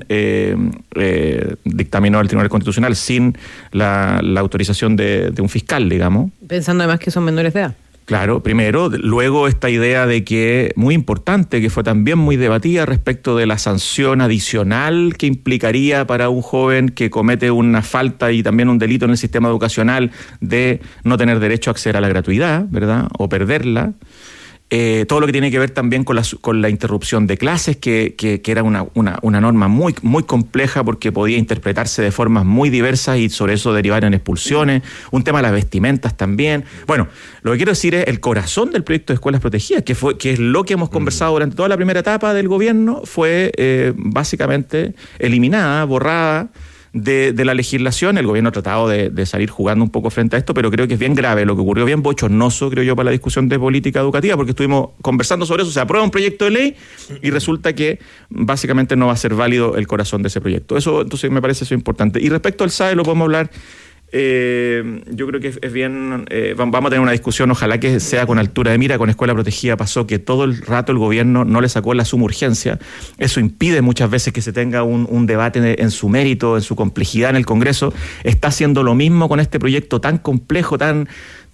dictaminó el Tribunal Constitucional, sin la autorización de un fiscal, digamos. Pensando además que son menores de edad. Claro, primero, luego esta idea de que, muy importante, que fue también muy debatida respecto de la sanción adicional que implicaría para un joven que comete una falta y también un delito en el sistema educacional de no tener derecho a acceder a la gratuidad, ¿verdad? O perderla. Todo lo que tiene que ver también con la interrupción de clases, que era una norma muy compleja porque podía interpretarse de formas muy diversas y sobre eso derivar en expulsiones. Un tema de las vestimentas también. Bueno, lo que quiero decir es el corazón del proyecto de escuelas protegidas, que es lo que hemos conversado durante toda la primera etapa del gobierno, fue básicamente eliminada, borrada de la legislación. El gobierno ha tratado de salir jugando un poco frente a esto, pero creo que es bien grave lo que ocurrió, bien bochornoso, creo yo, para la discusión de política educativa, porque estuvimos conversando sobre eso, se aprueba un proyecto de ley y resulta que básicamente no va a ser válido el corazón de ese proyecto. Eso, entonces, me parece eso importante. Y respecto al SAE, lo podemos hablar. Yo creo que es bien, vamos a tener una discusión, ojalá que sea con altura de mira. Con escuela protegida pasó que todo el rato el gobierno no le sacó la suma urgencia. Eso impide muchas veces que se tenga un debate en su mérito, en su complejidad en el Congreso. Está haciendo lo mismo con este proyecto tan complejo, tan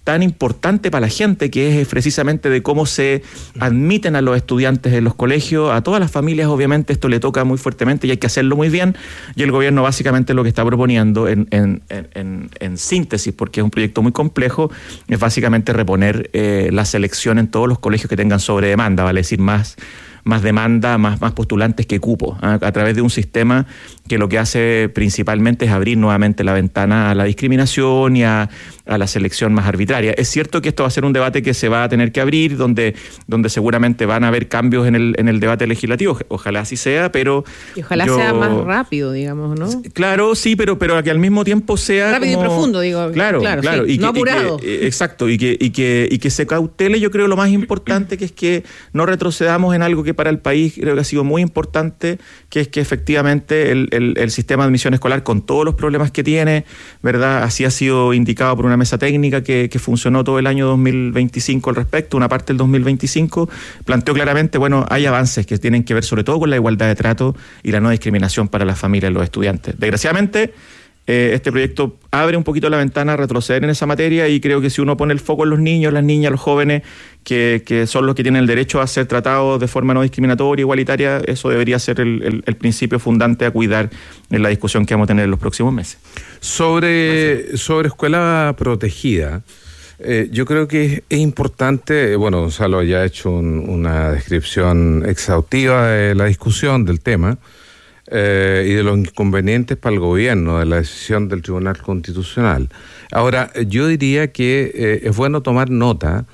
tan importante para la gente, que es precisamente de cómo se admiten a los estudiantes en los colegios. A todas las familias, obviamente, esto le toca muy fuertemente y hay que hacerlo muy bien. Y el gobierno básicamente lo que está proponiendo en síntesis, porque es un proyecto muy complejo, es básicamente reponer la selección en todos los colegios que tengan sobredemanda, vale decir, más demanda, más postulantes que cupo, a través de un sistema que lo que hace principalmente es abrir nuevamente la ventana a la discriminación y a la selección más arbitraria. Es cierto que esto va a ser un debate que se va a tener que abrir, donde seguramente van a haber cambios en el debate legislativo, ojalá así sea, pero... Y ojalá sea más rápido, digamos, ¿no? Claro, sí, pero que al mismo tiempo sea... Rápido y profundo, digo. Claro, sí, y no apurado. Exacto, y que se cautele, yo creo, lo más importante, que es que no retrocedamos en algo que para el país creo que ha sido muy importante, que es que efectivamente el sistema de admisión escolar, con todos los problemas que tiene, ¿verdad? Así ha sido indicado por una mesa técnica que funcionó todo el año 2025 al respecto, una parte del 2025, planteó claramente, bueno, hay avances que tienen que ver sobre todo con la igualdad de trato y la no discriminación para las familias y los estudiantes. Desgraciadamente, este proyecto abre un poquito la ventana a retroceder en esa materia, y creo que si uno pone el foco en los niños, las niñas, los jóvenes, que son los que tienen el derecho a ser tratados de forma no discriminatoria, igualitaria, eso debería ser el principio fundante a cuidar en la discusión que vamos a tener en los próximos meses. Sobre escuela protegida, yo creo que es importante, bueno, Gonzalo ya ha hecho una descripción exhaustiva de la discusión del tema, y de los inconvenientes para el gobierno de la decisión del Tribunal Constitucional. Ahora, yo diría que es bueno tomar nota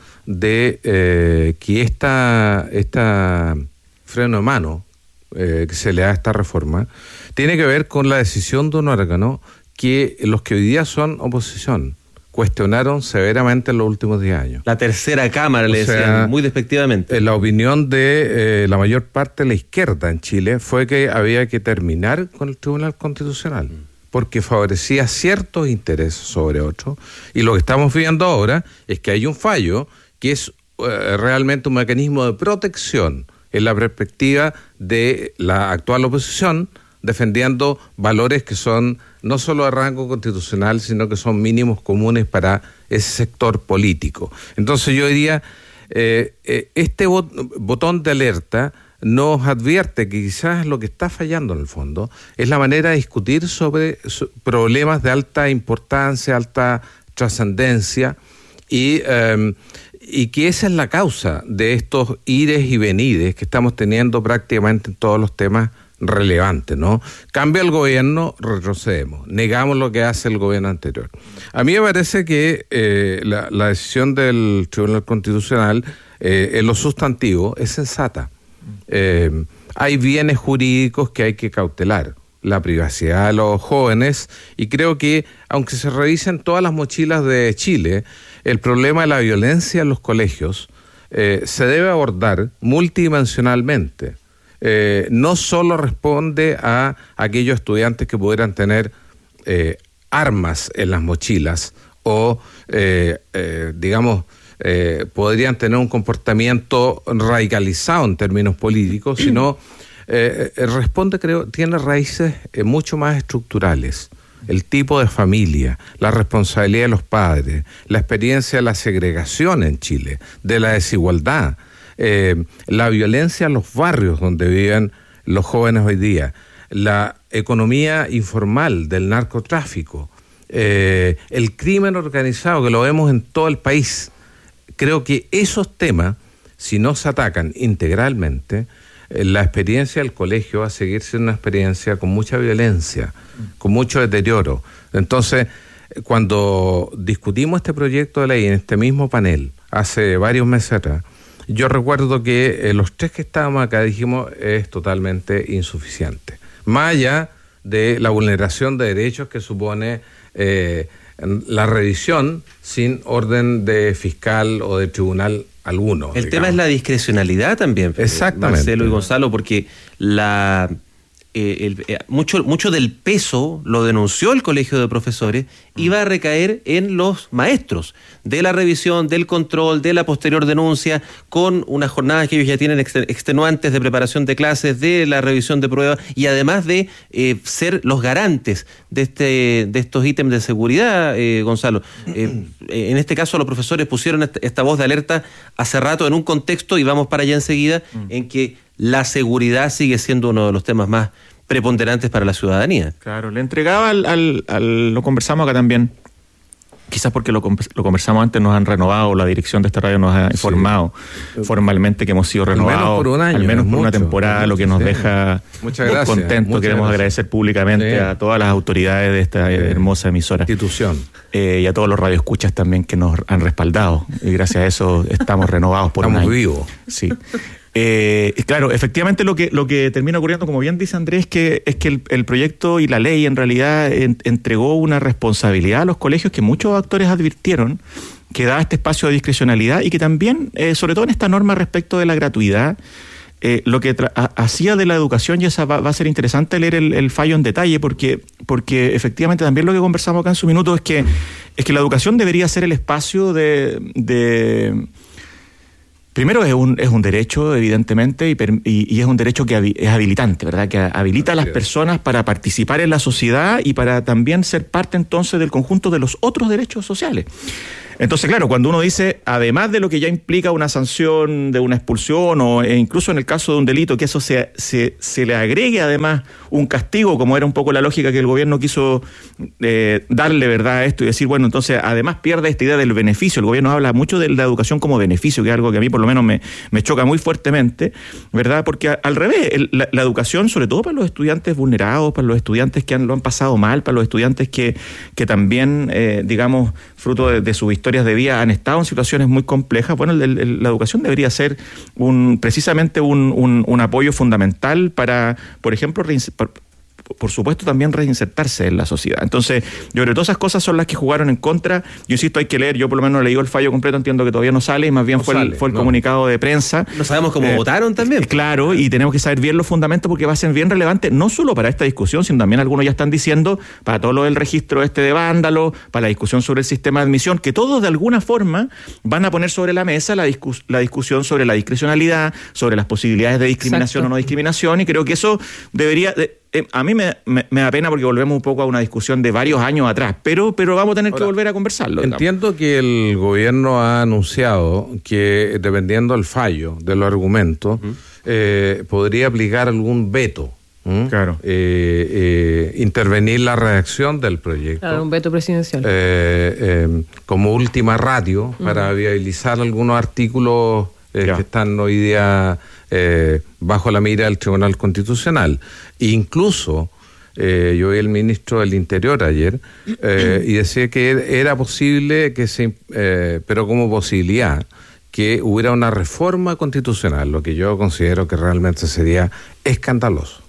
de que esta freno de mano que se le da a esta reforma tiene que ver con la decisión de un órgano que los que hoy día son oposición cuestionaron severamente en los últimos 10 años. La tercera cámara, le decían muy despectivamente. La opinión de la mayor parte de la izquierda en Chile fue que había que terminar con el Tribunal Constitucional, porque favorecía ciertos intereses sobre otros, y lo que estamos viendo ahora es que hay un fallo que es realmente un mecanismo de protección en la perspectiva de la actual oposición, defendiendo valores que son no solo de rango constitucional, sino que son mínimos comunes para ese sector político. Entonces yo diría, este botón de alerta nos advierte que quizás lo que está fallando en el fondo es la manera de discutir sobre problemas de alta importancia, alta trascendencia, y que esa es la causa de estos ires y venires que estamos teniendo prácticamente en todos los temas relevantes, ¿no? Cambia el gobierno, retrocedemos, negamos lo que hace el gobierno anterior. A mí me parece que la decisión del Tribunal Constitucional en lo sustantivo es sensata. Hay bienes jurídicos que hay que cautelar, la privacidad de los jóvenes, y creo que aunque se revisen todas las mochilas de Chile, el problema de la violencia en los colegios se debe abordar multidimensionalmente. No solo responde a aquellos estudiantes que pudieran tener armas en las mochilas o, podrían tener un comportamiento radicalizado en términos políticos, sino responde, creo, tiene raíces mucho más estructurales. El tipo de familia, la responsabilidad de los padres, la experiencia de la segregación en Chile, de la desigualdad, la violencia en los barrios donde viven los jóvenes hoy día, la economía informal del narcotráfico, el crimen organizado que lo vemos en todo el país. Creo que esos temas, si no se atacan integralmente, la experiencia del colegio va a seguir siendo una experiencia con mucha violencia, con mucho deterioro. Entonces, cuando discutimos este proyecto de ley en este mismo panel, hace varios meses atrás, yo recuerdo que los tres que estábamos acá dijimos es totalmente insuficiente. Más allá de la vulneración de derechos que supone la revisión sin orden de fiscal o de tribunal alguno. El tema es la discrecionalidad también. Exactamente. Marcelo y Gonzalo, porque mucho del peso, lo denunció el Colegio de Profesores, iba a recaer en los maestros, de la revisión, del control, de la posterior denuncia, con unas jornadas que ellos ya tienen extenuantes de preparación de clases, de la revisión de pruebas, y además de ser los garantes de estos ítems de seguridad, Gonzalo. En este caso los profesores pusieron esta voz de alerta hace rato en un contexto, y vamos para allá enseguida, en que la seguridad sigue siendo uno de los temas más preponderantes para la ciudadanía. Claro, le entregaba lo conversamos acá también, quizás porque lo conversamos antes, nos han renovado, la dirección de esta radio nos ha informado formalmente que hemos sido renovados, al menos por una temporada, lo que nos deja muy contentos. Queremos agradecer públicamente a todas las autoridades de esta hermosa emisora. Institución. Y a todos los radioescuchas también que nos han respaldado, y gracias a eso estamos renovados por un año. Estamos vivos. Sí. Claro, efectivamente lo que termina ocurriendo, como bien dice Andrés, es que el proyecto y la ley en realidad entregó una responsabilidad a los colegios que muchos actores advirtieron que da este espacio de discrecionalidad, y que también, sobre todo en esta norma respecto de la gratuidad, lo que hacía de la educación, y esa va a ser interesante leer el fallo en detalle, porque efectivamente también lo que conversamos acá en su minuto es que la educación debería ser el espacio de primero es un derecho, evidentemente, y es un derecho que es habilitante, ¿verdad? Que habilita a las personas para participar en la sociedad y para también ser parte entonces del conjunto de los otros derechos sociales. Entonces, claro, cuando uno dice, además de lo que ya implica una sanción de una expulsión, e incluso en el caso de un delito, que eso se le agregue además un castigo, como era un poco la lógica que el gobierno quiso darle, ¿verdad?, a esto, y decir, bueno, entonces además pierde esta idea del beneficio. El gobierno habla mucho de la educación como beneficio, que es algo que a mí por lo menos me choca muy fuertemente, ¿verdad? Porque al revés, la educación, sobre todo para los estudiantes vulnerados, para los estudiantes que lo han pasado mal, para los estudiantes que también, digamos, fruto de sus historias de vida han estado en situaciones muy complejas, bueno, la educación debería ser precisamente un apoyo fundamental para, por ejemplo, por supuesto, también reinsertarse en la sociedad. Entonces, yo creo que todas esas cosas son las que jugaron en contra. Yo insisto, hay que leer, yo por lo menos leí el fallo completo, entiendo que todavía no sale, y más bien fue el comunicado de prensa. No sabemos cómo votaron también. Claro, y tenemos que saber bien los fundamentos, porque va a ser bien relevante, no solo para esta discusión, sino también algunos ya están diciendo, para todo lo del registro de vándalo, para la discusión sobre el sistema de admisión, que todos de alguna forma van a poner sobre la mesa la discusión sobre la discrecionalidad, sobre las posibilidades de discriminación. Exacto. O no discriminación, y creo que eso debería... a mí me da pena porque volvemos un poco a una discusión de varios años atrás, pero vamos a tener que volver a conversarlo. Entiendo que el gobierno ha anunciado que, dependiendo del fallo, de los argumentos, podría aplicar algún veto. Claro. Intervenir la redacción del proyecto. Claro, un veto presidencial. Como última ratio, para viabilizar algunos artículos que están hoy día bajo la mira del Tribunal Constitucional. Incluso yo vi al ministro del Interior ayer y decía que era posible pero como posibilidad, que hubiera una reforma constitucional, lo que yo considero que realmente sería escandaloso.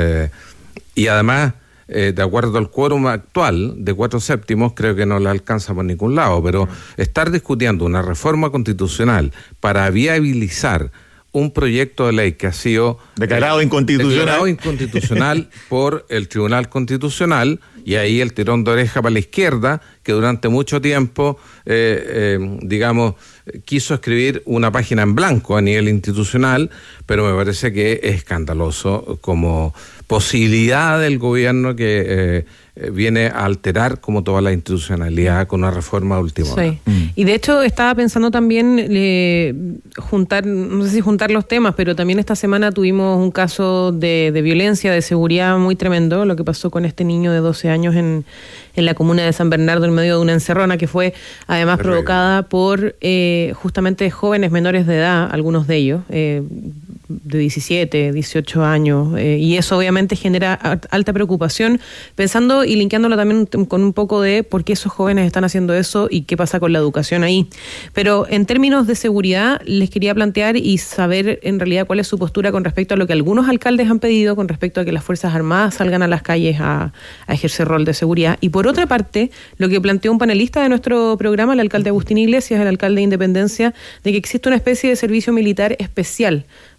Y además, de acuerdo al quórum actual de 4/7, creo que no le alcanza por ningún lado, pero estar discutiendo una reforma constitucional para viabilizar un proyecto de ley que ha sido declarado inconstitucional por el Tribunal Constitucional, y ahí el tirón de oreja para la izquierda, que durante mucho tiempo, digamos, quiso escribir una página en blanco a nivel institucional, pero me parece que es escandaloso como posibilidad del gobierno que viene a alterar como toda la institucionalidad con una reforma de última hora. Sí. Y de hecho estaba pensando también juntar los temas, pero también esta semana tuvimos un caso de violencia, de seguridad muy tremendo, lo que pasó con este niño de 12 años en la comuna de San Bernardo, en medio de una encerrona que fue además provocada por justamente jóvenes menores de edad, algunos de ellos, de 17, 18 años, y eso obviamente genera alta preocupación, pensando y linkeándolo también con un poco de por qué esos jóvenes están haciendo eso y qué pasa con la educación ahí. Pero en términos de seguridad, les quería plantear y saber en realidad cuál es su postura con respecto a lo que algunos alcaldes han pedido con respecto a que las Fuerzas Armadas salgan a las calles a ejercer rol de seguridad. Y por otra parte, lo que planteó un panelista de nuestro programa, el alcalde Agustín Iglesias, el alcalde de Independencia, de que existe una especie de servicio militar especial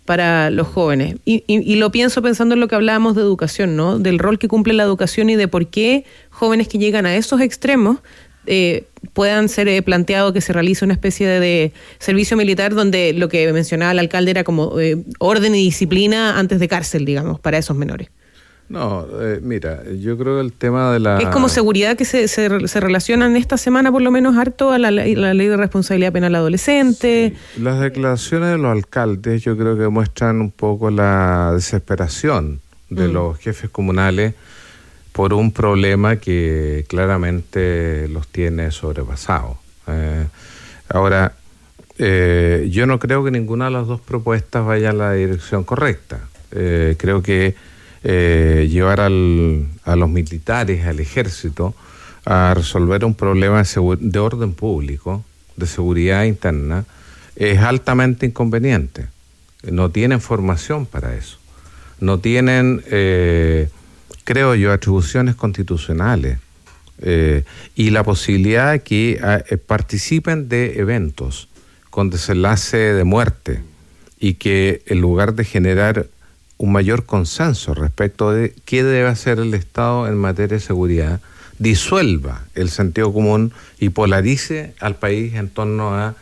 para los jóvenes. Y lo pienso pensando en lo que hablábamos de educación, ¿no? Del rol que cumple la educación y de por qué jóvenes que llegan a esos extremos puedan ser planteado que se realice una especie de servicio militar donde lo que mencionaba el alcalde era como orden y disciplina antes de cárcel, digamos, para esos menores. No, mira, yo creo que el tema de la... Es como seguridad que se relacionan esta semana por lo menos harto a la ley de responsabilidad penal adolescente. Sí. Las declaraciones de los alcaldes yo creo que muestran un poco la desesperación de los jefes comunales por un problema que claramente los tiene sobrepasados. Ahora, yo no creo que ninguna de las dos propuestas vaya en la dirección correcta. Creo que llevar a los militares, al ejército, a resolver un problema de orden público, de seguridad interna, es altamente inconveniente. No tienen formación para eso. No tienen, creo yo, atribuciones constitucionales y la posibilidad de que participen de eventos con desenlace de muerte y que en lugar de generar un mayor consenso respecto de qué debe hacer el Estado en materia de seguridad, disuelva el sentido común y polarice al país en torno a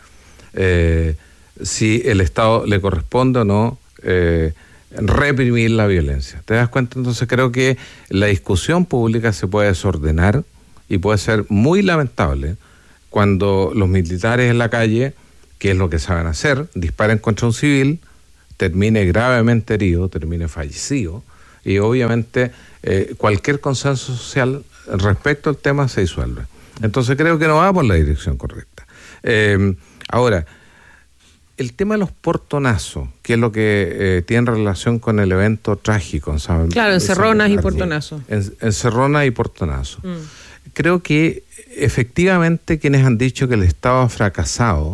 si el Estado le corresponde o no reprimir la violencia. ¿Te das cuenta? Entonces creo que la discusión pública se puede desordenar y puede ser muy lamentable cuando los militares en la calle, que es lo que saben hacer, disparen contra un civil, termine gravemente herido, termine fallecido, y obviamente cualquier consenso social respecto al tema se disuelve. Entonces creo que no va por la dirección correcta. Ahora, el tema de los portonazos, que es lo que tiene relación con el evento trágico, ¿saben? Claro, encerronas y portonazos. Encerronas y portonazos. Creo que efectivamente quienes han dicho que el Estado ha fracasado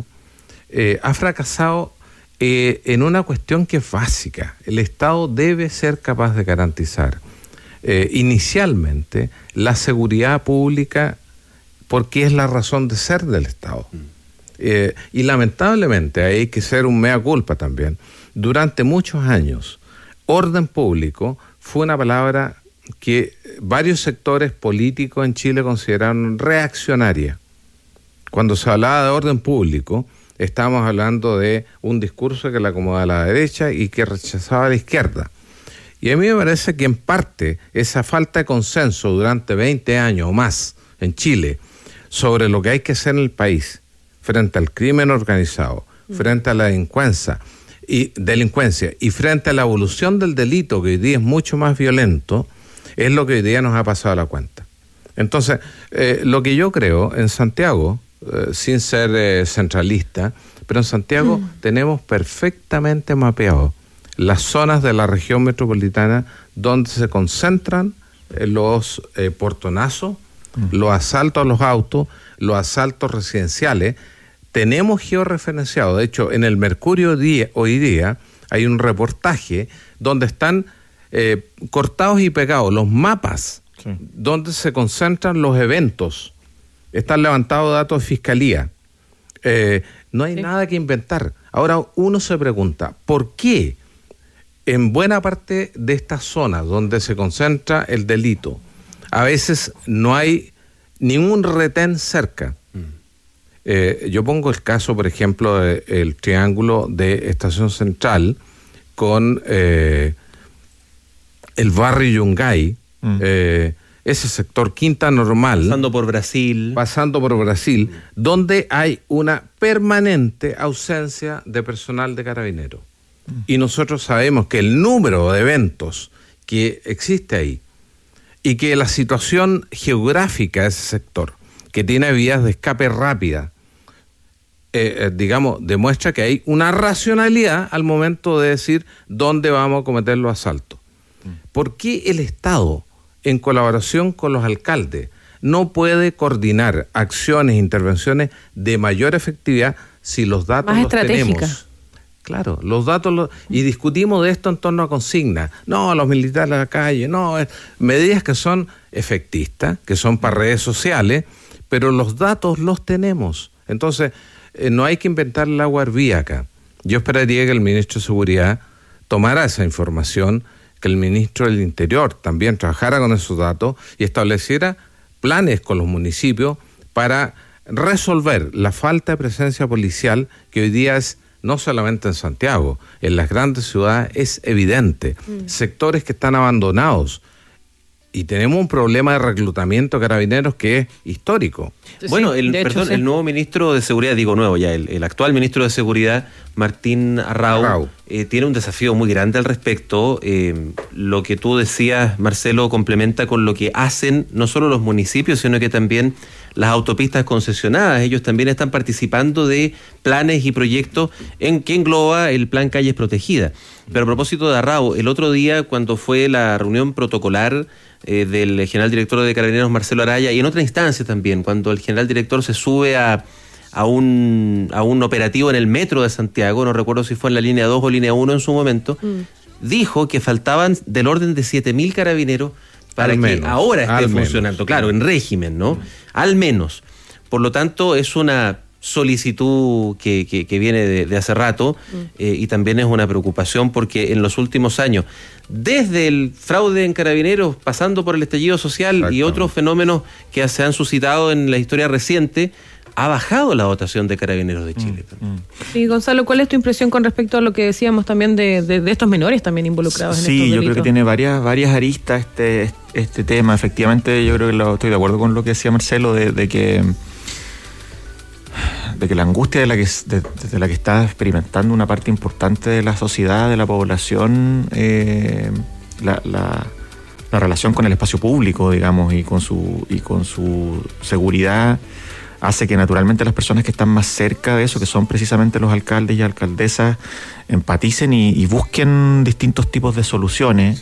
en una cuestión que es básica. El Estado debe ser capaz de garantizar inicialmente la seguridad pública porque es la razón de ser del Estado. Y lamentablemente hay que ser un mea culpa también. Durante muchos años, orden público fue una palabra que varios sectores políticos en Chile consideraron reaccionaria. Cuando se hablaba de orden público, estábamos hablando de un discurso que le acomodaba a la derecha y que rechazaba a la izquierda. Y a mí me parece que en parte esa falta de consenso durante 20 años o más en Chile sobre lo que hay que hacer en el país frente al crimen organizado, frente a la delincuencia y frente a la evolución del delito, que hoy día es mucho más violento, es lo que hoy día nos ha pasado a la cuenta. Entonces, lo que yo creo en Santiago, sin ser centralista, pero en Santiago tenemos perfectamente mapeado las zonas de la región metropolitana donde se concentran los portonazos, los asaltos a los autos, los asaltos residenciales. Tenemos georreferenciado, de hecho en el Mercurio hoy día hay un reportaje donde están cortados y pegados los mapas donde se concentran los eventos. Están levantados datos de fiscalía. No hay nada que inventar. Ahora uno se pregunta, ¿por qué en buena parte de estas zonas donde se concentra el delito a veces no hay ningún retén cerca? Yo pongo el caso, por ejemplo, del triángulo de Estación Central con el barrio Yungay, ese sector Quinta Normal. Pasando por Brasil, donde hay una permanente ausencia de personal de Carabineros. Y nosotros sabemos que el número de eventos que existe ahí y que la situación geográfica de ese sector, que tiene vías de escape rápida, demuestra que hay una racionalidad al momento de decir dónde vamos a cometer los asaltos. ¿Por qué el Estado, en colaboración con los alcaldes, no puede coordinar acciones e intervenciones de mayor efectividad si los datos más los tenemos? Claro, los datos y discutimos de esto en torno a consignas. No, los militares a la calle, no, medidas que son efectistas, que son para redes sociales, pero los datos los tenemos. Entonces, no hay que inventar el agua hervía acá. Yo esperaría que el ministro de Seguridad tomara esa información, que el ministro del Interior también trabajara con esos datos y estableciera planes con los municipios para resolver la falta de presencia policial que hoy día es no solamente en Santiago, en las grandes ciudades es evidente. Sectores que están abandonados. Y tenemos un problema de reclutamiento de carabineros que es histórico. Bueno, el nuevo ministro de Seguridad, el actual ministro de Seguridad, Martín Arrau. Tiene un desafío muy grande al respecto. Lo que tú decías, Marcelo, complementa con lo que hacen no solo los municipios, sino que también las autopistas concesionadas. Ellos también están participando de planes y proyectos que engloba el Plan Calles Protegidas. Pero a propósito de Arrau, el otro día, cuando fue la reunión protocolar del general director de Carabineros, Marcelo Araya, y en otra instancia también, cuando el general director se sube a un operativo en el metro de Santiago, no recuerdo si fue en la línea 2 o línea 1 en su momento, dijo que faltaban del orden de 7.000 carabineros para que ahora esté funcionando, claro, en régimen, ¿no? Al menos. Por lo tanto, es una solicitud que viene de hace rato y también es una preocupación porque en los últimos años, desde el fraude en Carabineros, pasando por el estallido social y otros fenómenos que se han suscitado en la historia reciente, ha bajado la dotación de Carabineros de Chile. Sí, Gonzalo, ¿cuál es tu impresión con respecto a lo que decíamos también de estos menores también involucrados en estos delitos? Sí, yo creo que tiene varias aristas este tema. Efectivamente, yo creo que estoy de acuerdo con lo que decía Marcelo, de que la angustia de la que está experimentando una parte importante de la sociedad, de la población, la relación con el espacio público, digamos, y con su seguridad, hace que naturalmente las personas que están más cerca de eso, que son precisamente los alcaldes y alcaldesas, empaticen y busquen distintos tipos de soluciones.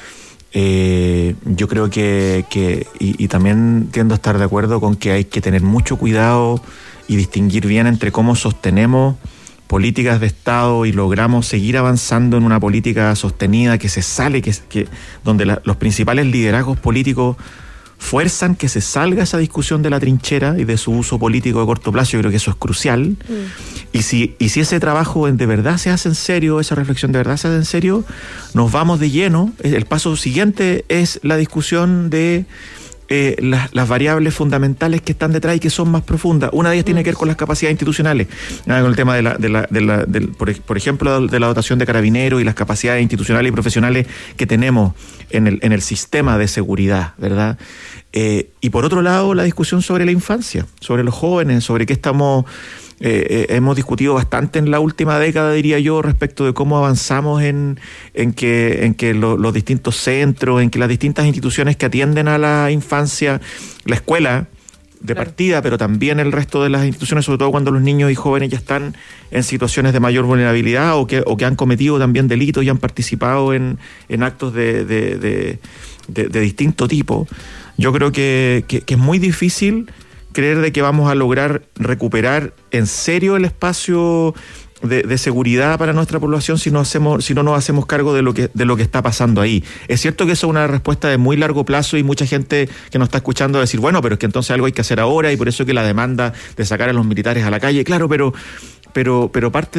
Yo creo que también tiendo a estar de acuerdo con que hay que tener mucho cuidado y distinguir bien entre cómo sostenemos políticas de Estado y logramos seguir avanzando en una política sostenida que se sale, donde los principales liderazgos políticos fuerzan que se salga esa discusión de la trinchera y de su uso político de corto plazo. Yo creo que eso es crucial. Y si ese trabajo de verdad se hace en serio, esa reflexión de verdad se hace en serio, nos vamos de lleno. El paso siguiente es la discusión de las variables fundamentales que están detrás y que son más profundas. Una de ellas tiene que ver con las capacidades institucionales, con el tema por ejemplo, de la dotación de carabineros y las capacidades institucionales y profesionales que tenemos en el sistema de seguridad, ¿verdad? Y por otro lado, la discusión sobre la infancia, sobre los jóvenes, sobre qué estamos... hemos discutido bastante en la última década, diría yo, respecto de cómo avanzamos en que los distintos centros, en que las distintas instituciones que atienden a la infancia, la escuela de partida, pero también el resto de las instituciones, sobre todo cuando los niños y jóvenes ya están en situaciones de mayor vulnerabilidad o que han cometido también delitos y han participado en actos de distinto tipo. Yo creo que es muy difícil creer de que vamos a lograr recuperar en serio el espacio de seguridad para nuestra población si no nos hacemos cargo de lo que está pasando ahí. Es cierto que eso es una respuesta de muy largo plazo y mucha gente que nos está escuchando decir, bueno, pero es que entonces algo hay que hacer ahora y por eso que la demanda de sacar a los militares a la calle, claro, pero parte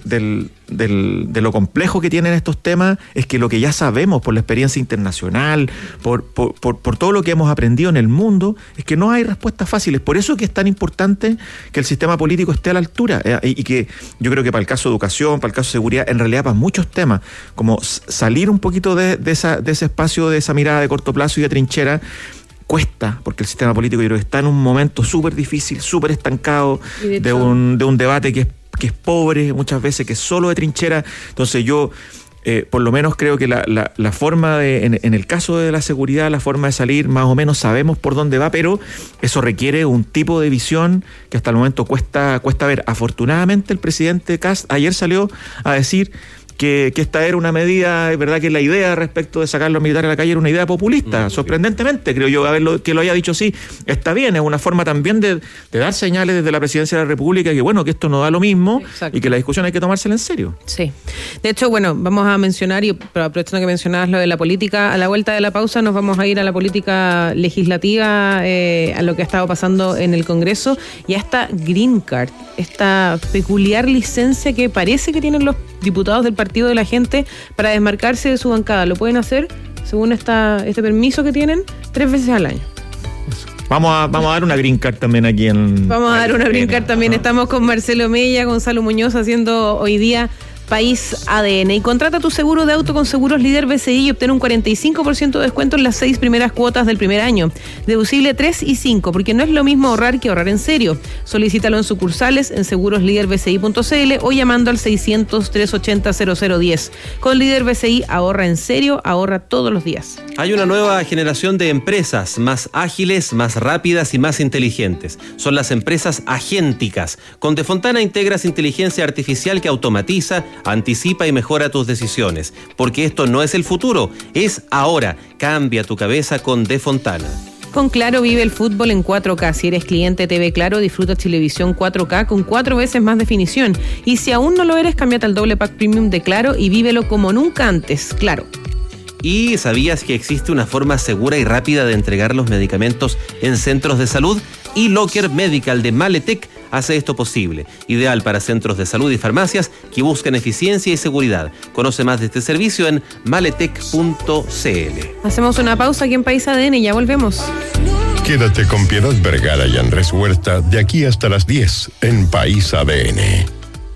de lo complejo que tienen estos temas es que lo que ya sabemos por la experiencia internacional, por todo lo que hemos aprendido en el mundo, es que no hay respuestas fáciles. Por eso que es tan importante que el sistema político esté a la altura y que yo creo que para el caso de educación, para el caso de seguridad, en realidad para muchos temas, como salir un poquito de ese espacio, de esa mirada de corto plazo y de trinchera, cuesta, porque el sistema político yo creo que está en un momento súper difícil, súper estancado, de un debate que es pobre, muchas veces que es solo de trinchera. Entonces yo por lo menos creo que la forma en el caso de la seguridad, la forma de salir, más o menos sabemos por dónde va, pero eso requiere un tipo de visión que hasta el momento cuesta ver. Afortunadamente el presidente Kast ayer salió a decir que esta era una medida, es verdad que la idea respecto de sacar a los militares a la calle era una idea populista, sorprendentemente, creo yo, que lo haya dicho así, está bien, es una forma también de dar señales desde la presidencia de la República que bueno, que esto no da lo mismo. Exacto. Y que la discusión hay que tomársela en serio. Sí. De hecho, bueno, vamos a mencionar, pero aprovechando que mencionabas lo de la política, a la vuelta de la pausa nos vamos a ir a la política legislativa, a lo que ha estado pasando en el Congreso y a esta Green Card. esta peculiar licencia que parece que tienen los diputados del Partido de la Gente para desmarcarse de su bancada. Lo pueden hacer, según este permiso que tienen, 3 veces al año. Vamos a dar una green card también aquí en... Vamos a dar una green card también. Estamos con Marcelo Mella, Gonzalo Muñoz haciendo hoy día País ADN. Y contrata tu seguro de auto con Seguros Líder BCI y obtén un 45% de descuento en las 6 primeras cuotas del primer año. Deducible 3 y 5, porque no es lo mismo ahorrar que ahorrar en serio. Solicítalo en sucursales en segurosliderbci.cl o llamando al 600-380-0010. Con Líder BCI, ahorra en serio, ahorra todos los días. Hay una nueva generación de empresas más ágiles, más rápidas y más inteligentes. Son las empresas agénticas. Con De Fontana integras inteligencia artificial que automatiza, anticipa y mejora tus decisiones. Porque esto no es el futuro, es ahora. Cambia tu cabeza con De Fontana. Con Claro vive el fútbol en 4K. Si eres cliente TV Claro, disfruta televisión 4K con 4 veces más definición. Y si aún no lo eres, cámbiate al doble pack premium de Claro y vívelo como nunca antes. Claro. ¿Y sabías que existe una forma segura y rápida de entregar los medicamentos en centros de salud? eLocker Medical de Maletec hace esto posible. Ideal para centros de salud y farmacias que buscan eficiencia y seguridad. Conoce más de este servicio en maletec.cl. Hacemos una pausa aquí en País ADN y ya volvemos. Quédate con Piedad Vergara y Andrés Huerta de aquí hasta las 10 en País ADN.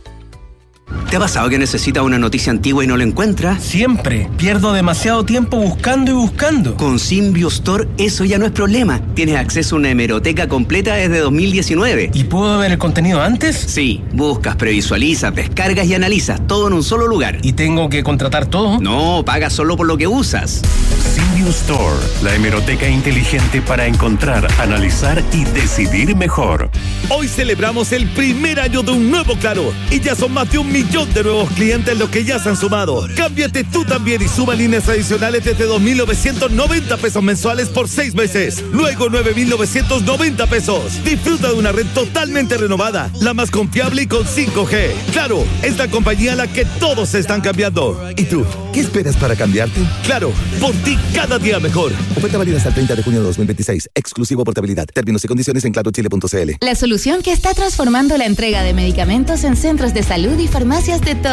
¿Te ha pasado que necesitas una noticia antigua y no la encuentras? Siempre. Pierdo demasiado tiempo buscando y buscando. Con Symbio Store eso ya no es problema. Tienes acceso a una hemeroteca completa desde 2019. ¿Y puedo ver el contenido antes? Sí. Buscas, previsualizas, descargas y analizas. Todo en un solo lugar. ¿Y tengo que contratar todo? No, pagas solo por lo que usas. Symbio Store, la hemeroteca inteligente para encontrar, analizar y decidir mejor. Hoy celebramos el primer año de un nuevo Claro y ya son más de 1 millón de nuevos clientes los que ya se han sumado. Cámbiate tú también y suma líneas adicionales desde 2.990 pesos mensuales por 6 meses. Luego 9.990 pesos. Disfruta de una red totalmente renovada, la más confiable y con 5G. Claro, es la compañía a la que todos se están cambiando. ¿Y tú? ¿Qué esperas para cambiarte? Claro, por ti cada día mejor. Oferta válida hasta el 30 de junio de 2026. Exclusivo portabilidad. Términos y condiciones en clarochile.cl. La solución que está transformando la entrega de medicamentos en centros de salud y farmacias de todo